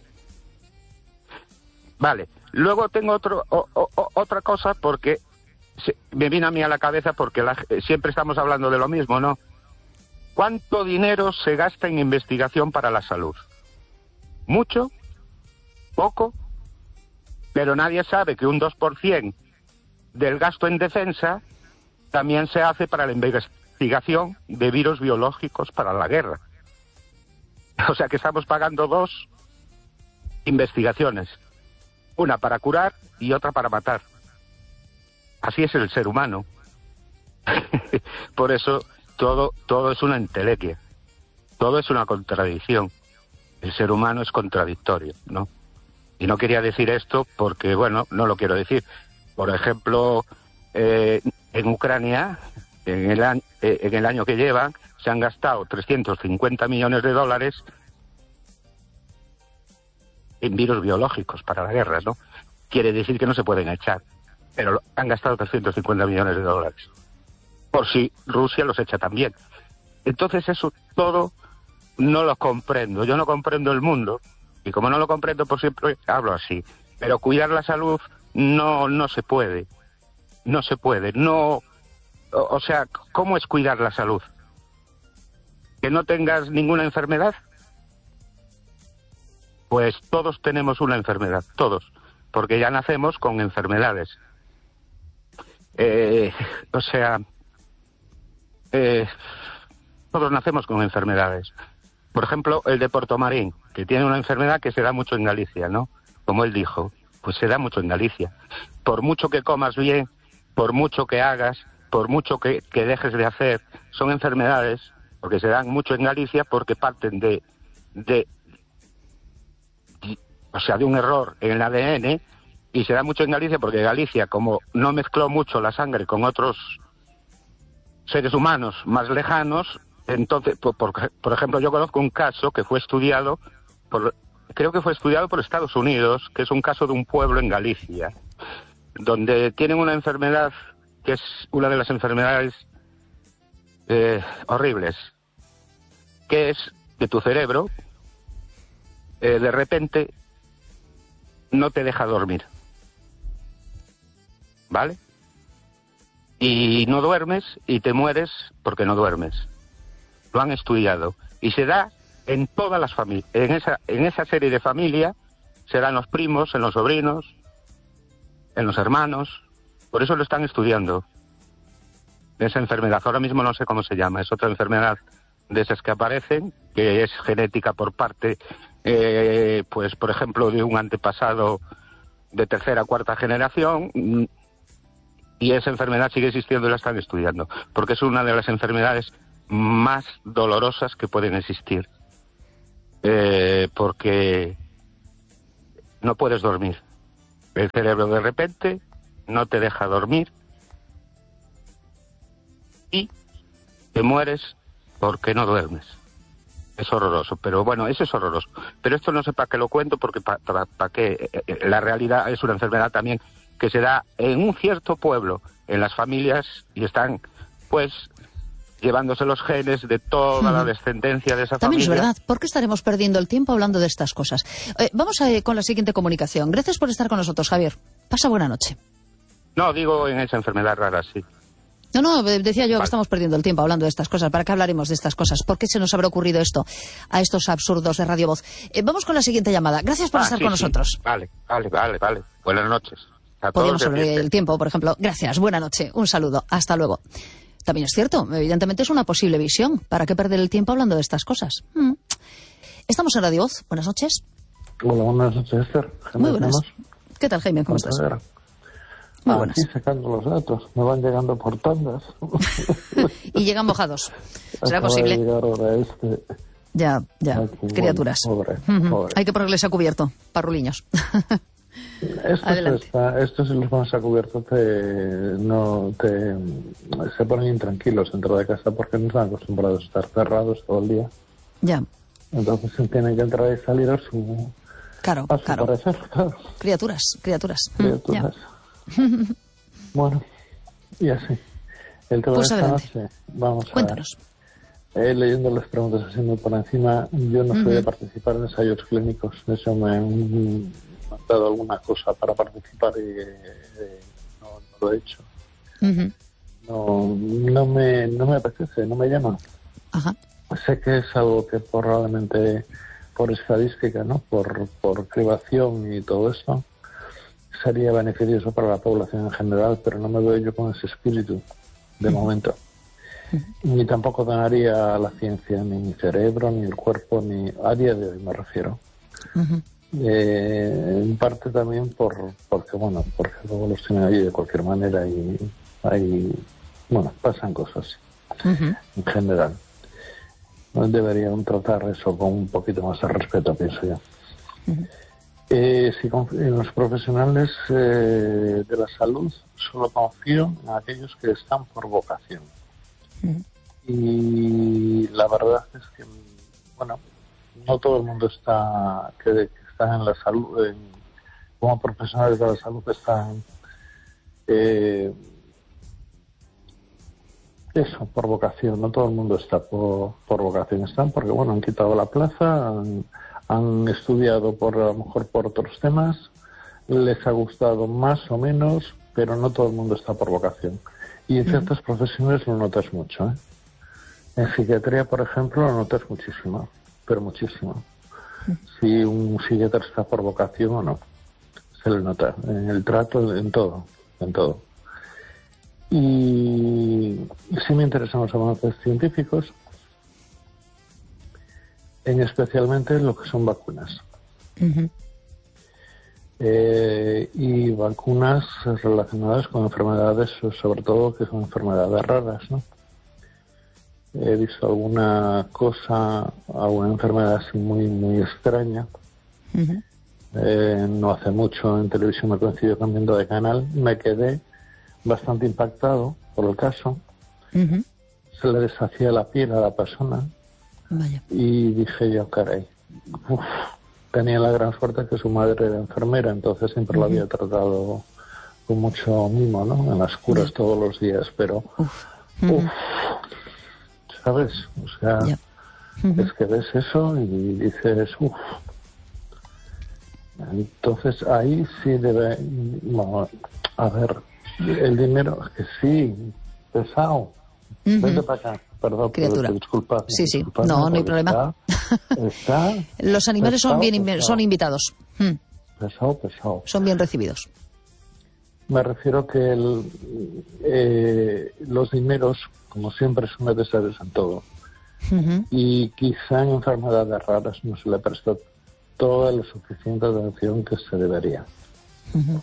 Vale, luego tengo otro, o, o, otra cosa porque se, me viene a mí a la cabeza porque la, siempre estamos hablando de lo mismo, ¿no? ¿Cuánto dinero se gasta en investigación para la salud? ¿Mucho? ¿Poco? Pero nadie sabe que un dos por ciento del gasto en defensa también se hace para la investigación de virus biológicos para la guerra. O sea que estamos pagando dos investigaciones, una para curar y otra para matar. Así es el ser humano. Por eso todo, todo es una entelequia, todo es una contradicción. El ser humano es contradictorio, ¿no? Y no quería decir esto porque, bueno, no lo quiero decir. Por ejemplo, eh, en Ucrania, en el, año, eh, en el año que llevan, se han gastado trescientos cincuenta millones de dólares en virus biológicos para la guerra, ¿no? Quiere decir que no se pueden echar, pero han gastado trescientos cincuenta millones de dólares. Por si Rusia los echa también. Entonces eso todo no lo comprendo. Yo no comprendo el mundo. Y como no lo comprendo, por siempre hablo así. Pero cuidar la salud no, no se puede. No se puede. No, o, o sea, ¿cómo es cuidar la salud? ¿Que no tengas ninguna enfermedad? Pues todos tenemos una enfermedad, todos. Porque ya nacemos con enfermedades. Eh, o sea, eh, todos nacemos con enfermedades. Por ejemplo, el de Portomarín, que tiene una enfermedad que se da mucho en Galicia, ¿no? Como él dijo, pues se da mucho en Galicia. Por mucho que comas bien, por mucho que hagas, por mucho que, que dejes de hacer, son enfermedades, porque se dan mucho en Galicia, porque parten de, de, de, o sea, de un error en el A D N, y se da mucho en Galicia porque Galicia, como no mezcló mucho la sangre con otros seres humanos más lejanos, entonces, por, por, por ejemplo, yo conozco un caso que fue estudiado, por, creo que fue estudiado por Estados Unidos, que es un caso de un pueblo en Galicia, donde tienen una enfermedad que es una de las enfermedades eh, horribles, que es que tu cerebro eh, de repente no te deja dormir, ¿vale? Y no duermes y te mueres porque no duermes. Lo han estudiado y se da en todas las familias, en esa en esa serie de familias se dan los primos, en los sobrinos, en los hermanos. Por eso lo están estudiando, esa enfermedad. Ahora mismo no sé cómo se llama, es otra enfermedad de esas que aparecen, que es genética por parte, eh, pues por ejemplo, de un antepasado de tercera o cuarta generación, y esa enfermedad sigue existiendo y la están estudiando, porque es una de las enfermedades más dolorosas que pueden existir. Eh, porque no puedes dormir. El cerebro de repente no te deja dormir y te mueres porque no duermes. Es horroroso, pero bueno, eso es horroroso. Pero esto no sé para qué lo cuento, porque para pa, pa qué. La realidad es una enfermedad también que se da en un cierto pueblo, en las familias, y están, pues, llevándose los genes de toda la descendencia de esa También familia. También es verdad. ¿Por qué estaremos perdiendo el tiempo hablando de estas cosas? Eh, vamos a, con la siguiente comunicación. Gracias por estar con nosotros, Javier. Pasa buena noche. No, digo en esa enfermedad rara, sí. No, no, decía yo vale. que estamos perdiendo el tiempo hablando de estas cosas. ¿Para qué hablaremos de estas cosas? ¿Por qué se nos habrá ocurrido esto a estos absurdos de Radio Voz? Eh, vamos con la siguiente llamada. Gracias por ah, estar sí, con sí. nosotros. Vale, vale, vale, vale. Buenas noches. Podríamos hablar del tiempo, por ejemplo. Gracias, buena noche, un saludo, hasta luego. También es cierto, evidentemente es una posible visión. ¿Para qué perder el tiempo hablando de estas cosas? Mm. Estamos en Radio Voz. Buenas noches. Hola, buenas noches, Esther. Muy buenas. ¿Qué tal, Jaime? ¿Cómo estás? Muy buenas. Aquí sacando los datos, me van llegando por tandas. Y llegan mojados. ¿Será Acaba posible? De llegar ahora este. Ya, ya, Ay, criaturas. Bueno, pobre, uh-huh. pobre. Hay que ponerles a cubierto, parruliños. Estos, está, estos si los pones a cubierto te, no, te, se ponen intranquilos dentro de casa porque no están acostumbrados a estar cerrados todo el día. Ya. Entonces tienen que entrar y salir a su, claro, a su claro. parecer. Claro. Criaturas, criaturas. Criaturas. Mm, bueno, y así. El tema pues de esta adelante. noche, vamos Cuéntanos. a ver. Eh, leyendo las preguntas así muy por encima, yo no soy uh-huh. de participar en ensayos clínicos. De hecho, me han dado alguna cosa para participar y eh, no, no lo he hecho. Uh-huh. No, no, me, no me apetece, no me llama. Ajá. Sé que es algo que probablemente por estadística, ¿no? Por, por cribación y todo esto, sería beneficioso para la población en general, pero no me veo yo con ese espíritu de uh-huh. momento. Uh-huh. Ni tampoco donaría a la ciencia, ni mi cerebro, ni el cuerpo, ni a día de hoy me refiero. Uh-huh. Eh, en parte también por porque, bueno, porque luego los tienen ahí de cualquier manera y hay, bueno, pasan cosas uh-huh. en general. Deberían tratar eso con un poquito más de respeto, pienso yo. Uh-huh. Eh, si confío en los profesionales eh, de la salud, solo confío en aquellos que están por vocación. Uh-huh. Y la verdad es que, bueno, no todo el mundo está que, que está en la salud, en, como profesionales de la salud están eh, eso, por vocación. No todo el mundo está por, por vocación. Están porque, bueno, han quitado la plaza, han, han estudiado por a lo mejor por otros temas, les ha gustado más o menos, pero no todo el mundo está por vocación. Y en ciertas uh-huh. profesiones lo notas mucho, ¿eh? En psiquiatría, por ejemplo, lo notas muchísimo, pero muchísimo. Uh-huh. Si un psiquiatra está por vocación o no, se le nota en el trato, en todo, en todo. Y sí me interesan los avances científicos, en especialmente lo que son vacunas. Uh-huh. Eh, y vacunas relacionadas con enfermedades, sobre todo que son enfermedades raras, ¿no? He visto alguna cosa, alguna enfermedad así muy, muy extraña. Uh-huh. Eh, no hace mucho en televisión me coincidió cambiando de canal, me quedé bastante impactado por el caso. Uh-huh. Se le deshacía la piel a la persona. Vaya. Y dije yo, caray, uf, tenía la gran suerte que su madre era enfermera, entonces siempre uh-huh. lo había tratado con mucho mimo, ¿no? En las curas uh-huh. todos los días, pero uf, uh-huh. uf, ¿sabes? O sea, yeah. uh-huh. es que ves eso y dices, uff. Entonces ahí sí debe, bueno, a ver, el dinero, que sí, pesado. Uh-huh. Vete para acá, perdón, criatura. Disculpa. Sí, sí, disculpa, no, no hay problema. Está, está Los animales pesado, son bien pesado. son invitados. Hmm. Pesado, pesado. Son bien recibidos. Me refiero que el, eh, los dineros, como siempre, son necesarios en todo. Uh-huh. Y quizá en enfermedades raras no se le presta toda la suficiente atención que se debería. Uh-huh.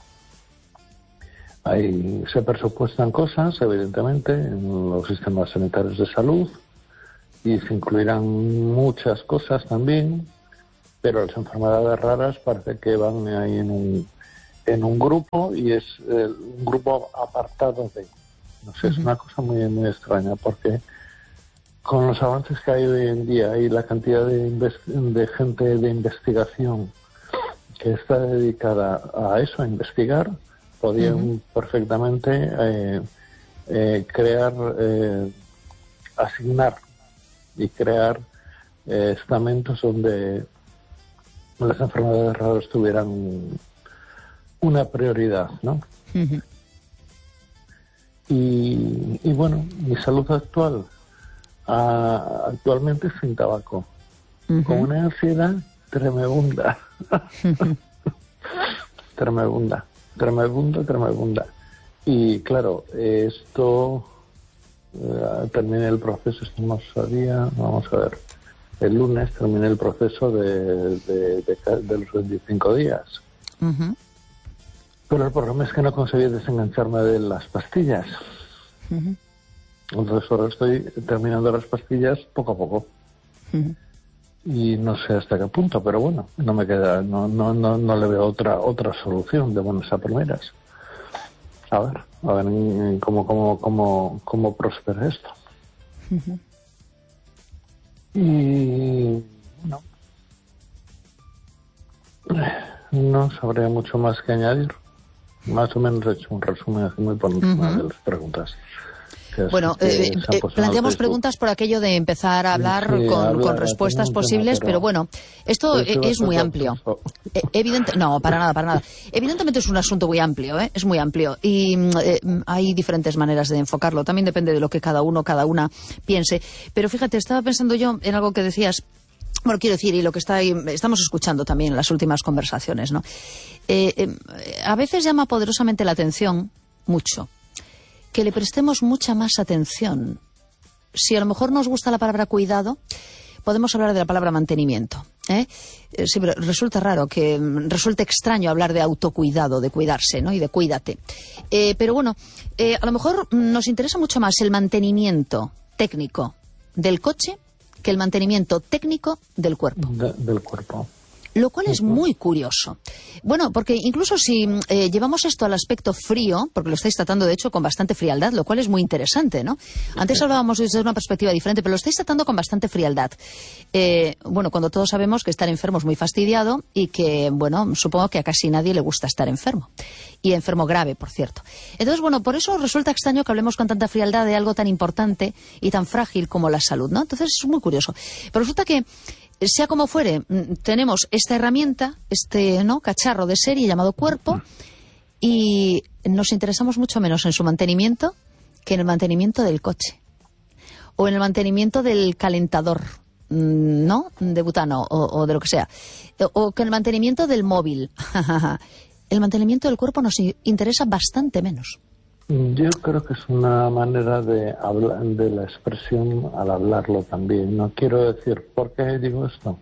Ahí se presupuestan cosas, evidentemente, en los sistemas sanitarios de salud, y se incluirán muchas cosas también, pero las enfermedades raras parece que van ahí en un, en un grupo y es eh, un grupo apartado de... No sé, uh-huh. Es una cosa muy, muy extraña porque con los avances que hay hoy en día y la cantidad de, invest- de gente de investigación que está dedicada a eso, a investigar, podían uh-huh. perfectamente eh, eh, crear, eh, asignar y crear eh, estamentos donde las enfermedades raras tuvieran una prioridad, ¿no? Uh-huh. Y, y bueno, mi salud actual a, actualmente es sin tabaco, uh-huh. con una ansiedad tremenda, tremenda, tremenda, tremenda. Y claro, esto eh, terminé el proceso, estamos a día, vamos a ver, el lunes terminé el proceso de, de, de, de los veinticinco días. Uh-huh. Pero el problema es que no conseguí desengancharme de las pastillas. Uh-huh. Entonces ahora estoy terminando las pastillas poco a poco. Uh-huh. Y no sé hasta qué punto, pero bueno, no me queda, no, no, no, no le veo otra otra solución de buenas a primeras. A ver, a ver cómo, cómo, cómo, cómo prospera esto. Uh-huh. Y no, no sabría mucho más que añadir. Más o menos he hecho un resumen así muy por encima uh-huh. de las preguntas. Bueno, eh, eh, planteamos preguntas por aquello de empezar a hablar sí, con, habla, con respuestas posibles, tema, pero, pero bueno, esto pero es muy amplio. Eh, evidente, no, para nada, para nada. Evidentemente es un asunto muy amplio, ¿eh? Es muy amplio y eh, hay diferentes maneras de enfocarlo. También depende de lo que cada uno, cada una piense. Pero fíjate, estaba pensando yo en algo que decías. Bueno, quiero decir, y lo que está ahí, estamos escuchando también en las últimas conversaciones, ¿no? Eh, eh, a veces llama poderosamente la atención, mucho, que le prestemos mucha más atención. Si a lo mejor nos gusta la palabra cuidado, podemos hablar de la palabra mantenimiento. ¿eh? Eh, sí, pero resulta raro, que resulta extraño hablar de autocuidado, de cuidarse, ¿no? Y de cuídate. Eh, pero bueno, eh, a lo mejor nos interesa mucho más el mantenimiento técnico del coche que el mantenimiento técnico del cuerpo. De, del cuerpo. Lo cual es muy curioso. Bueno, porque incluso si eh, llevamos esto al aspecto frío, porque lo estáis tratando de hecho con bastante frialdad, lo cual es muy interesante, ¿no? Antes hablábamos desde una perspectiva diferente, pero lo estáis tratando con bastante frialdad. Eh, bueno, cuando todos sabemos que estar enfermo es muy fastidiado y que, bueno, supongo que a casi nadie le gusta estar enfermo. Y enfermo grave, por cierto. Entonces, bueno, por eso resulta extraño que hablemos con tanta frialdad de algo tan importante y tan frágil como la salud, ¿no? Entonces es muy curioso. Pero resulta que sea como fuere, tenemos esta herramienta, este no cacharro de serie llamado cuerpo, y nos interesamos mucho menos en su mantenimiento que en el mantenimiento del coche o en el mantenimiento del calentador, ¿no? De butano o, o de lo que sea, o que en el mantenimiento del móvil. El mantenimiento del cuerpo nos interesa bastante menos. Yo creo que es una manera de hablar, de la expresión al hablarlo también. No quiero decir, ¿por qué digo esto?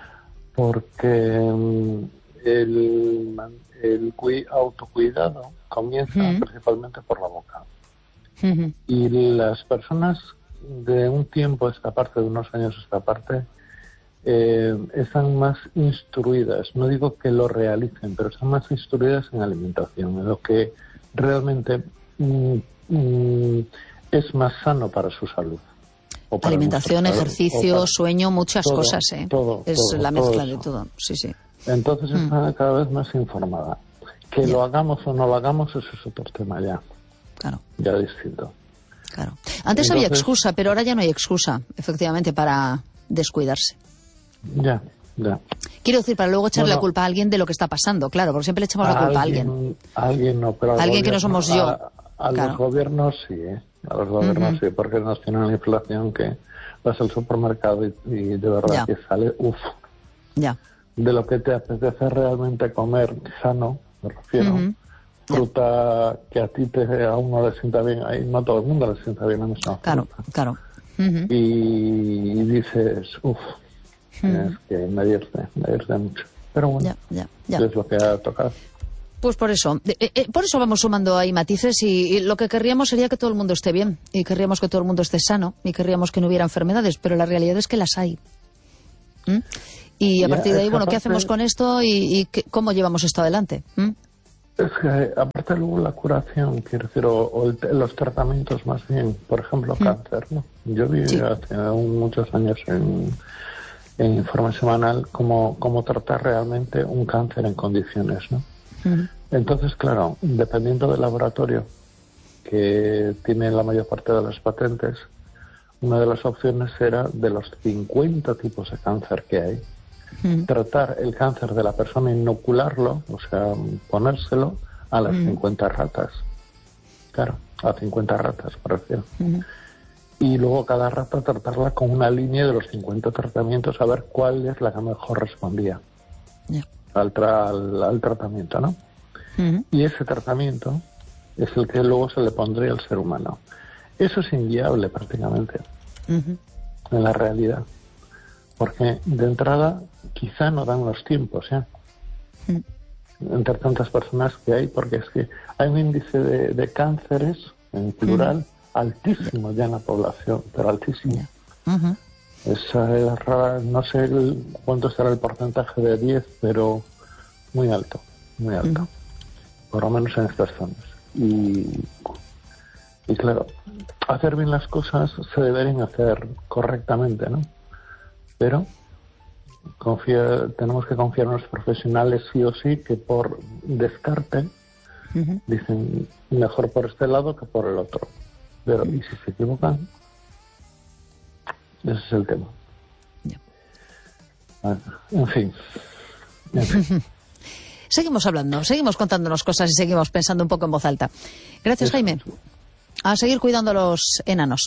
Porque um, el, el cui, autocuidado comienza uh-huh. principalmente por la boca. Uh-huh. Y las personas de un tiempo a esta parte, de unos años a esta parte, eh, están más instruidas. No digo que lo realicen, pero están más instruidas en alimentación, en lo que realmente Mm, mm, es más sano para su salud. Alimentación, ejercicio, para... sueño, muchas todo, cosas, ¿eh? Todo, es todo, la mezcla todo de todo, sí, sí. Entonces mm. está cada vez más informada. Que ya. Lo hagamos o no lo hagamos, eso es otro tema ya. Claro. Ya distinto. Claro. Antes Entonces, había excusa, pero ahora ya no hay excusa, efectivamente, para descuidarse. Ya. Ya. Quiero decir, para luego echarle no, no. la culpa a alguien de lo que está pasando, claro, porque siempre le echamos a la culpa alguien, a alguien. A alguien no, pero alguien gobierno, que no somos yo. A, a claro. los gobiernos sí, ¿eh? A los gobiernos uh-huh. sí, porque nos tienen una inflación que vas al supermercado y, y de verdad ya. Que sale, uff, ya. de lo que te apetece realmente comer sano, me refiero. Uh-huh. Fruta ya. Que a ti te, a uno le sienta bien, ahí no a todo el mundo le sienta bien a misma claro, fruta. Claro, uh-huh. y, y dices, uff, uh-huh. es que me divierte, me divierte mucho. Pero bueno, ya, ya, ya. es lo que ha tocado. Pues por eso, eh, eh, por eso vamos sumando ahí matices y, y lo que querríamos sería que todo el mundo esté bien y querríamos que todo el mundo esté sano y querríamos que no hubiera enfermedades, pero la realidad es que las hay. ¿Mm? Y a ya, partir de ahí, bueno, ¿qué aparte, hacemos con esto y, y qué, cómo llevamos esto adelante? ¿Mm? Es que aparte luego la curación, quiero decir, o, o el, los tratamientos más bien, por ejemplo, mm. cáncer, ¿no? Yo vi sí. hace muchos años en, en Informe Semanal cómo, cómo tratar realmente un cáncer en condiciones, ¿no? Mm. Entonces, claro, dependiendo del laboratorio que tiene la mayor parte de las patentes, una de las opciones era de los cincuenta tipos de cáncer que hay, mm. tratar el cáncer de la persona, inocularlo, o sea, ponérselo a las mm. cincuenta ratas. Claro, a cincuenta ratas, por ejemplo. Mm. Y luego cada rata tratarla con una línea de los cincuenta tratamientos, a ver cuál es la que mejor respondía yeah. al, tra al, al tratamiento, ¿no? Mm. Y ese tratamiento es el que luego se le pondría al ser humano. Eso es inviable prácticamente mm-hmm. en la realidad. Porque de entrada quizá no dan los tiempos, ¿eh? Mm. Entre tantas personas que hay, porque es que hay un índice de, de cánceres, en plural, mm. altísimo ya en la población, pero altísimo. Mm-hmm. Esa es rara, no sé el, cuánto será el porcentaje de diez, pero muy alto, muy alto. Mm. Por lo menos en estas zonas. Y, y claro, hacer bien las cosas se deberían hacer correctamente, ¿no? Pero confía, tenemos que confiar en los profesionales sí o sí, que por descarte uh-huh. dicen mejor por este lado que por el otro. Pero y si se equivocan, ese es el tema. Yeah. Bueno, en fin. En fin. Seguimos hablando, seguimos contándonos cosas y seguimos pensando un poco en voz alta. Gracias, Jaime. A seguir cuidando a los enanos.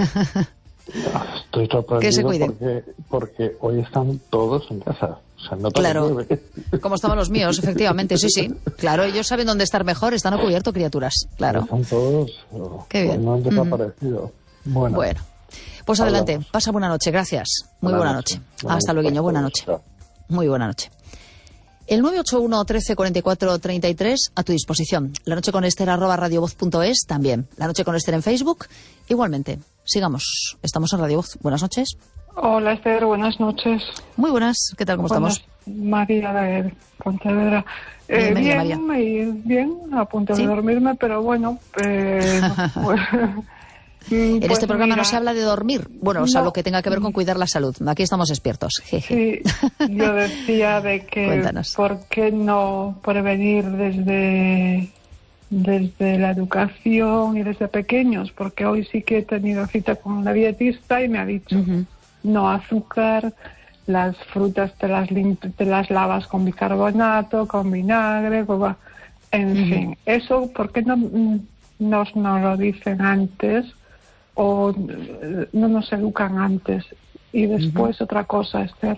Estoy sorprendido que se cuiden. Porque, porque hoy están todos en casa. O sea, no claro, como estaban los míos, efectivamente, sí, sí. Claro, ellos saben dónde estar mejor, están a cubierto, criaturas. Claro. Están todos. Qué bien. No han desaparecido. Mm. Bueno. Bueno. Pues adelante, hablamos. Pasa buena noche, gracias. Muy buena, buena noche. noche. Buena Hasta luego, buena noche. Muy buena noche. El nueve ocho uno, trece, cuarenta y cuatro, treinta y tres a tu disposición. La noche con Esther arroba radiovoz punto es también. La noche con Esther en Facebook igualmente. Sigamos. Estamos en Radio Voz. Buenas noches. Hola Esther, buenas noches. Muy buenas. ¿Qué tal? ¿Cómo buenas, estamos? María de Pontevedra. Eh, bien, María. Bien, bien, a punto ¿Sí? de dormirme, pero bueno. Eh, pues, en pues este programa mira, no se habla de dormir, bueno, o sea, no. lo que tenga que ver con cuidar la salud. Aquí estamos despiertos. Sí, yo decía de que Cuéntanos. ¿Por qué no prevenir desde, desde la educación y desde pequeños? Porque hoy sí que he tenido cita con la dietista y me ha dicho uh-huh. no azúcar, las frutas te las, limp- te las lavas con bicarbonato, con vinagre, con... en uh-huh. fin. Eso, ¿por qué no nos no lo dicen antes? O no nos educan antes. Y después uh-huh. otra cosa, Esther,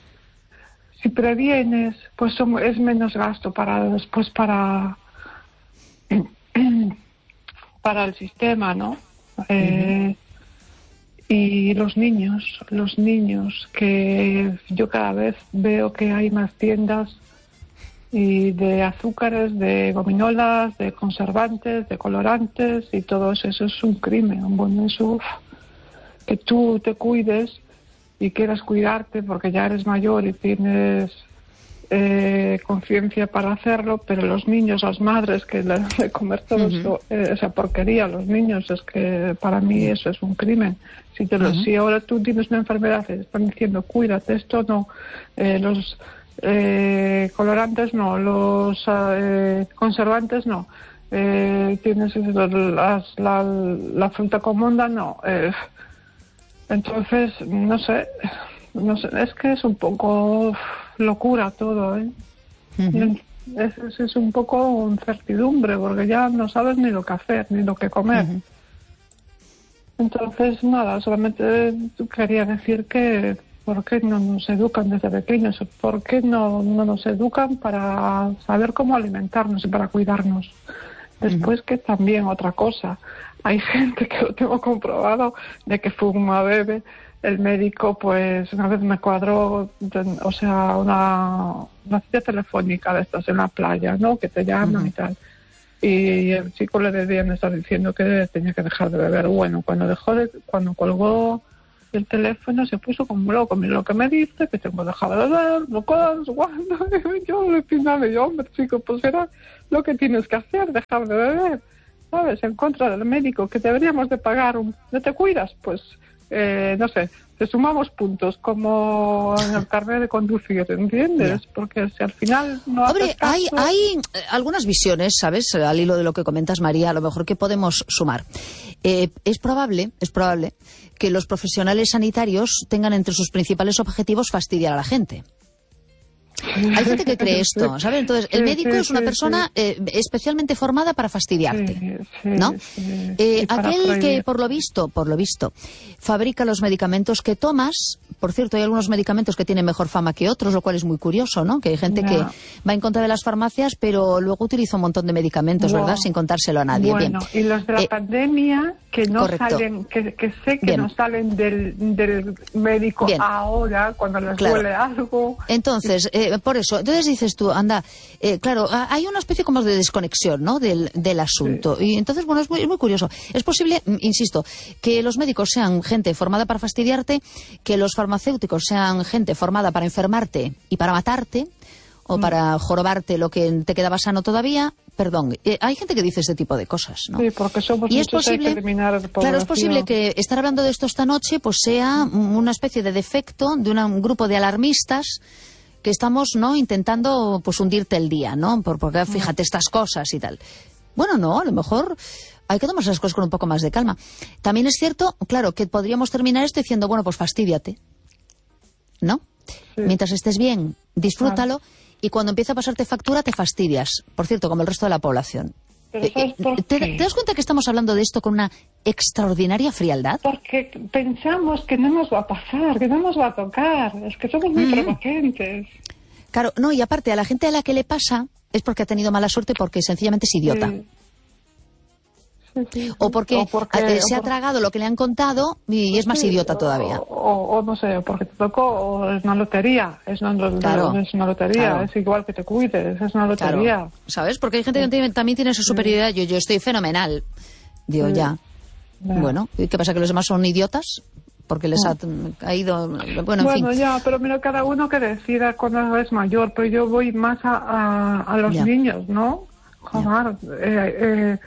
si previenes, pues son, es menos gasto para después para para el sistema, ¿no? Uh-huh. Eh, y los niños, los niños que yo cada vez veo que hay más tiendas y de azúcares, de gominolas, de conservantes, de colorantes y todo eso, eso es un crimen. Bueno, eso, que tú te cuides y quieras cuidarte porque ya eres mayor y tienes eh, conciencia para hacerlo, pero los niños, las madres que le dan de comer todo uh-huh. eso, eh, esa porquería a los niños, es que para mí eso es un crimen. Si, te lo, uh-huh. si ahora tú tienes una enfermedad y te están diciendo cuídate, esto no, eh, los... Eh, colorantes no, los eh, conservantes no, eh, tienes las, la, la fruta comunda no, eh, entonces no sé, no sé, es que es un poco locura todo, ¿eh? Uh-huh. es, es, es un poco incertidumbre porque ya no sabes ni lo que hacer ni lo que comer. Uh-huh. Entonces nada, solamente quería decir que ¿por qué no nos educan desde pequeños? ¿Por qué no, no nos educan para saber cómo alimentarnos y para cuidarnos? Después uh-huh. que también otra cosa, hay gente que lo tengo comprobado de que fuma, bebe, el médico, pues una vez me cuadró, o sea, una, una cita telefónica de estas en la playa, ¿no? Que te llaman uh-huh. y tal. Y el chico le debían estar diciendo que tenía que dejar de beber. Bueno, cuando dejó de, cuando colgó el teléfono se puso como loco. Mira lo que me dice, que tengo que dejar de beber, no cuándo, cuándo. Yo le pinaba, yo, hombre, chico, pues era lo que tienes que hacer, dejar de beber, ¿sabes? En contra del médico, que deberíamos de pagar un... ¿No te cuidas? Pues, eh, no sé, te sumamos puntos, como en el carnet de conducir, ¿entiendes? Yeah. Porque si al final no Hombre, haces caso... hay, hay algunas visiones, ¿sabes? Al hilo de lo que comentas, María, a lo mejor que podemos sumar. Eh, es probable, es probable que los profesionales sanitarios tengan entre sus principales objetivos fastidiar a la gente. Hay gente que cree esto, ¿sabes? Entonces, el médico sí, sí, es una persona sí. eh, especialmente formada para fastidiarte, sí, sí, ¿no? Sí, eh, aquel que, por lo visto, por lo visto, fabrica los medicamentos que tomas. Por cierto, hay algunos medicamentos que tienen mejor fama que otros, lo cual es muy curioso, ¿no? Que hay gente no. que va en contra de las farmacias, pero luego utiliza un montón de medicamentos, wow. ¿verdad? Sin contárselo a nadie. Bueno, bien. Y los de la eh, pandemia, que no correcto. salen, que, que sé que bien. no salen del, del médico bien. ahora, cuando les claro. duele algo. Entonces, eh, por eso, entonces dices tú, anda, eh, claro, hay una especie como de desconexión, ¿no? Del, del asunto. Sí. Y entonces, bueno, es muy, es muy curioso. Es posible, insisto, que los médicos sean gente formada para fastidiarte, que los farmacéuticos sean gente formada para enfermarte y para matarte, o mm. para jorobarte lo que te quedaba sano todavía. Perdón, eh, hay gente que dice este tipo de cosas, ¿no? Sí, porque somos y es posible, que eliminar claro, es posible que estar hablando de esto esta noche pues sea mm. una especie de defecto de una, un grupo de alarmistas que estamos, ¿no?, intentando pues hundirte el día, ¿no? Por, porque fíjate estas cosas y tal. Bueno, no, a lo mejor hay que tomarse las cosas con un poco más de calma. También es cierto, claro, que podríamos terminar esto diciendo, bueno, pues fastídiate, ¿no? Sí. Mientras estés bien, disfrútalo, ah. y cuando empieza a pasarte factura te fastidias. Por cierto, como el resto de la población. Pero ¿sabes por ¿Te, qué? ¿Te das cuenta que estamos hablando de esto con una extraordinaria frialdad? Porque pensamos que no nos va a pasar, que no nos va a tocar. Es que somos muy mm. prepotentes. Claro, no, y aparte, a la gente a la que le pasa es porque ha tenido mala suerte, porque sencillamente es idiota. Sí. Sí, sí, sí. O porque, o porque eh, se o ha por... tragado lo que le han contado y es más sí, idiota todavía. O, o, o no sé, porque te tocó, o es una lotería. Es una, claro. es una lotería, claro. Es igual que te cuides, es una lotería. Claro. ¿Sabes? Porque hay gente que tiene, también tiene su superioridad. Yo, yo estoy fenomenal. Digo, sí. ya. ya. Bueno, ¿y qué pasa? ¿Que los demás son idiotas? Porque les ha caído... Bueno, en bueno, fin. ya, pero mira, cada uno que decida cuando es mayor, pero yo voy más a, a, a los ya. niños, ¿no? Joder, eh, eh,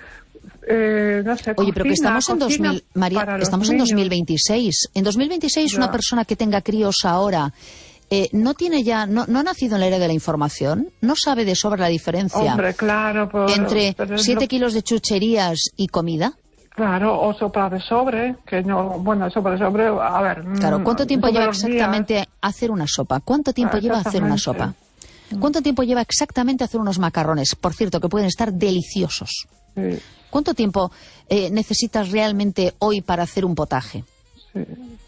eh, no sé, Oye, cocina, pero que estamos en dos mil, María, estamos en dos mil veintiséis. En dos mil veintiséis ya. Una persona que tenga críos ahora eh, no tiene ya, no, no ha nacido en la era de la información, no sabe de sobra la diferencia. Hombre, claro, pero, entre siete lo... kilos de chucherías y comida. Claro, o sopa de sobre, que no, bueno, sopa de sobre, a ver... Claro, ¿cuánto tiempo lleva exactamente días? hacer una sopa? ¿Cuánto tiempo ah, lleva hacer una sopa? ¿Cuánto tiempo lleva exactamente hacer unos macarrones? Por cierto, que pueden estar deliciosos. Sí. ¿Cuánto tiempo eh, necesitas realmente hoy para hacer un potaje? Sí.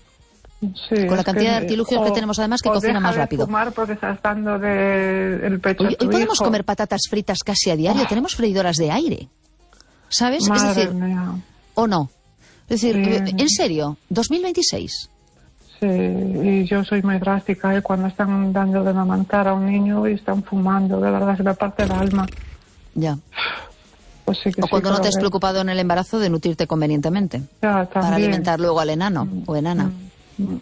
Sí, con la cantidad que, de artilugios o, que tenemos además que cocina más rápido. Fumar porque estás dando de el pecho hoy, a tu hoy podemos hijo. comer patatas fritas casi a diario. Oh. Tenemos freidoras de aire, ¿sabes? Madre es decir, mía. ¿o no? Es decir, sí. en serio, dos mil veintiséis. Sí, y yo soy muy drástica, ¿eh? Cuando están dando de amamantar a un niño y están fumando, de verdad se me parte el alma. Ya. Pues sí que o sí, cuando no te has que... preocupado en el embarazo de nutrirte convenientemente. Ya, para alimentar luego al enano mm. o enana. Mm.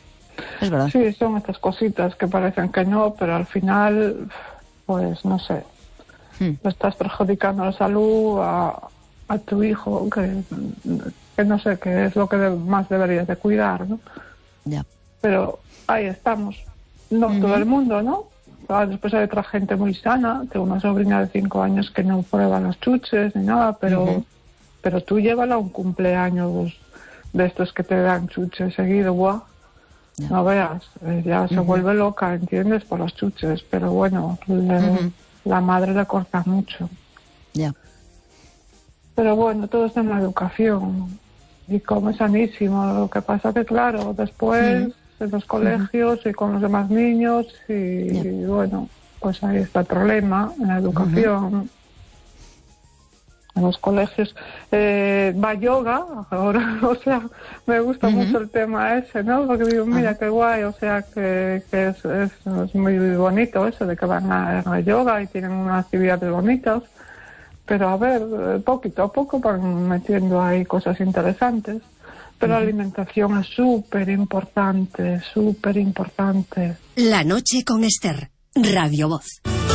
Es verdad. Sí, son estas cositas que parecen que no, pero al final, pues no sé, hmm. le estás perjudicando la salud a, a tu hijo, que, que no sé, que es lo que de, más deberías de cuidar, ¿no? Ya. Pero ahí estamos. No uh-huh. todo el mundo, ¿no? Después hay otra gente muy sana. Tengo una sobrina de cinco años que no prueba las chuches ni nada, pero, uh-huh. pero tú llévala a un cumpleaños de estos que te dan chuches seguido, guau. Ya. No veas, ya se uh-huh. vuelve loca, ¿entiendes? Por las chuches, pero bueno, le, uh-huh. la madre le corta mucho. Ya. Pero bueno, todo está en la educación y come sanísimo. Lo que pasa que, claro, después uh-huh. en los colegios uh-huh. y con los demás niños y, yeah. y bueno, pues ahí está el problema en la educación. Uh-huh. en los colegios. Eh, va yoga ahora, o sea, me gusta uh-huh. mucho el tema ese, ¿no? Porque digo, mira, uh-huh. qué guay, o sea, que, que es, es, es muy bonito eso de que van a, a yoga y tienen unas actividades bonitas. Pero a ver, poquito a poco van metiendo ahí cosas interesantes. Pero uh-huh. la alimentación es súper importante, súper importante. La noche con Esther, Radio Voz.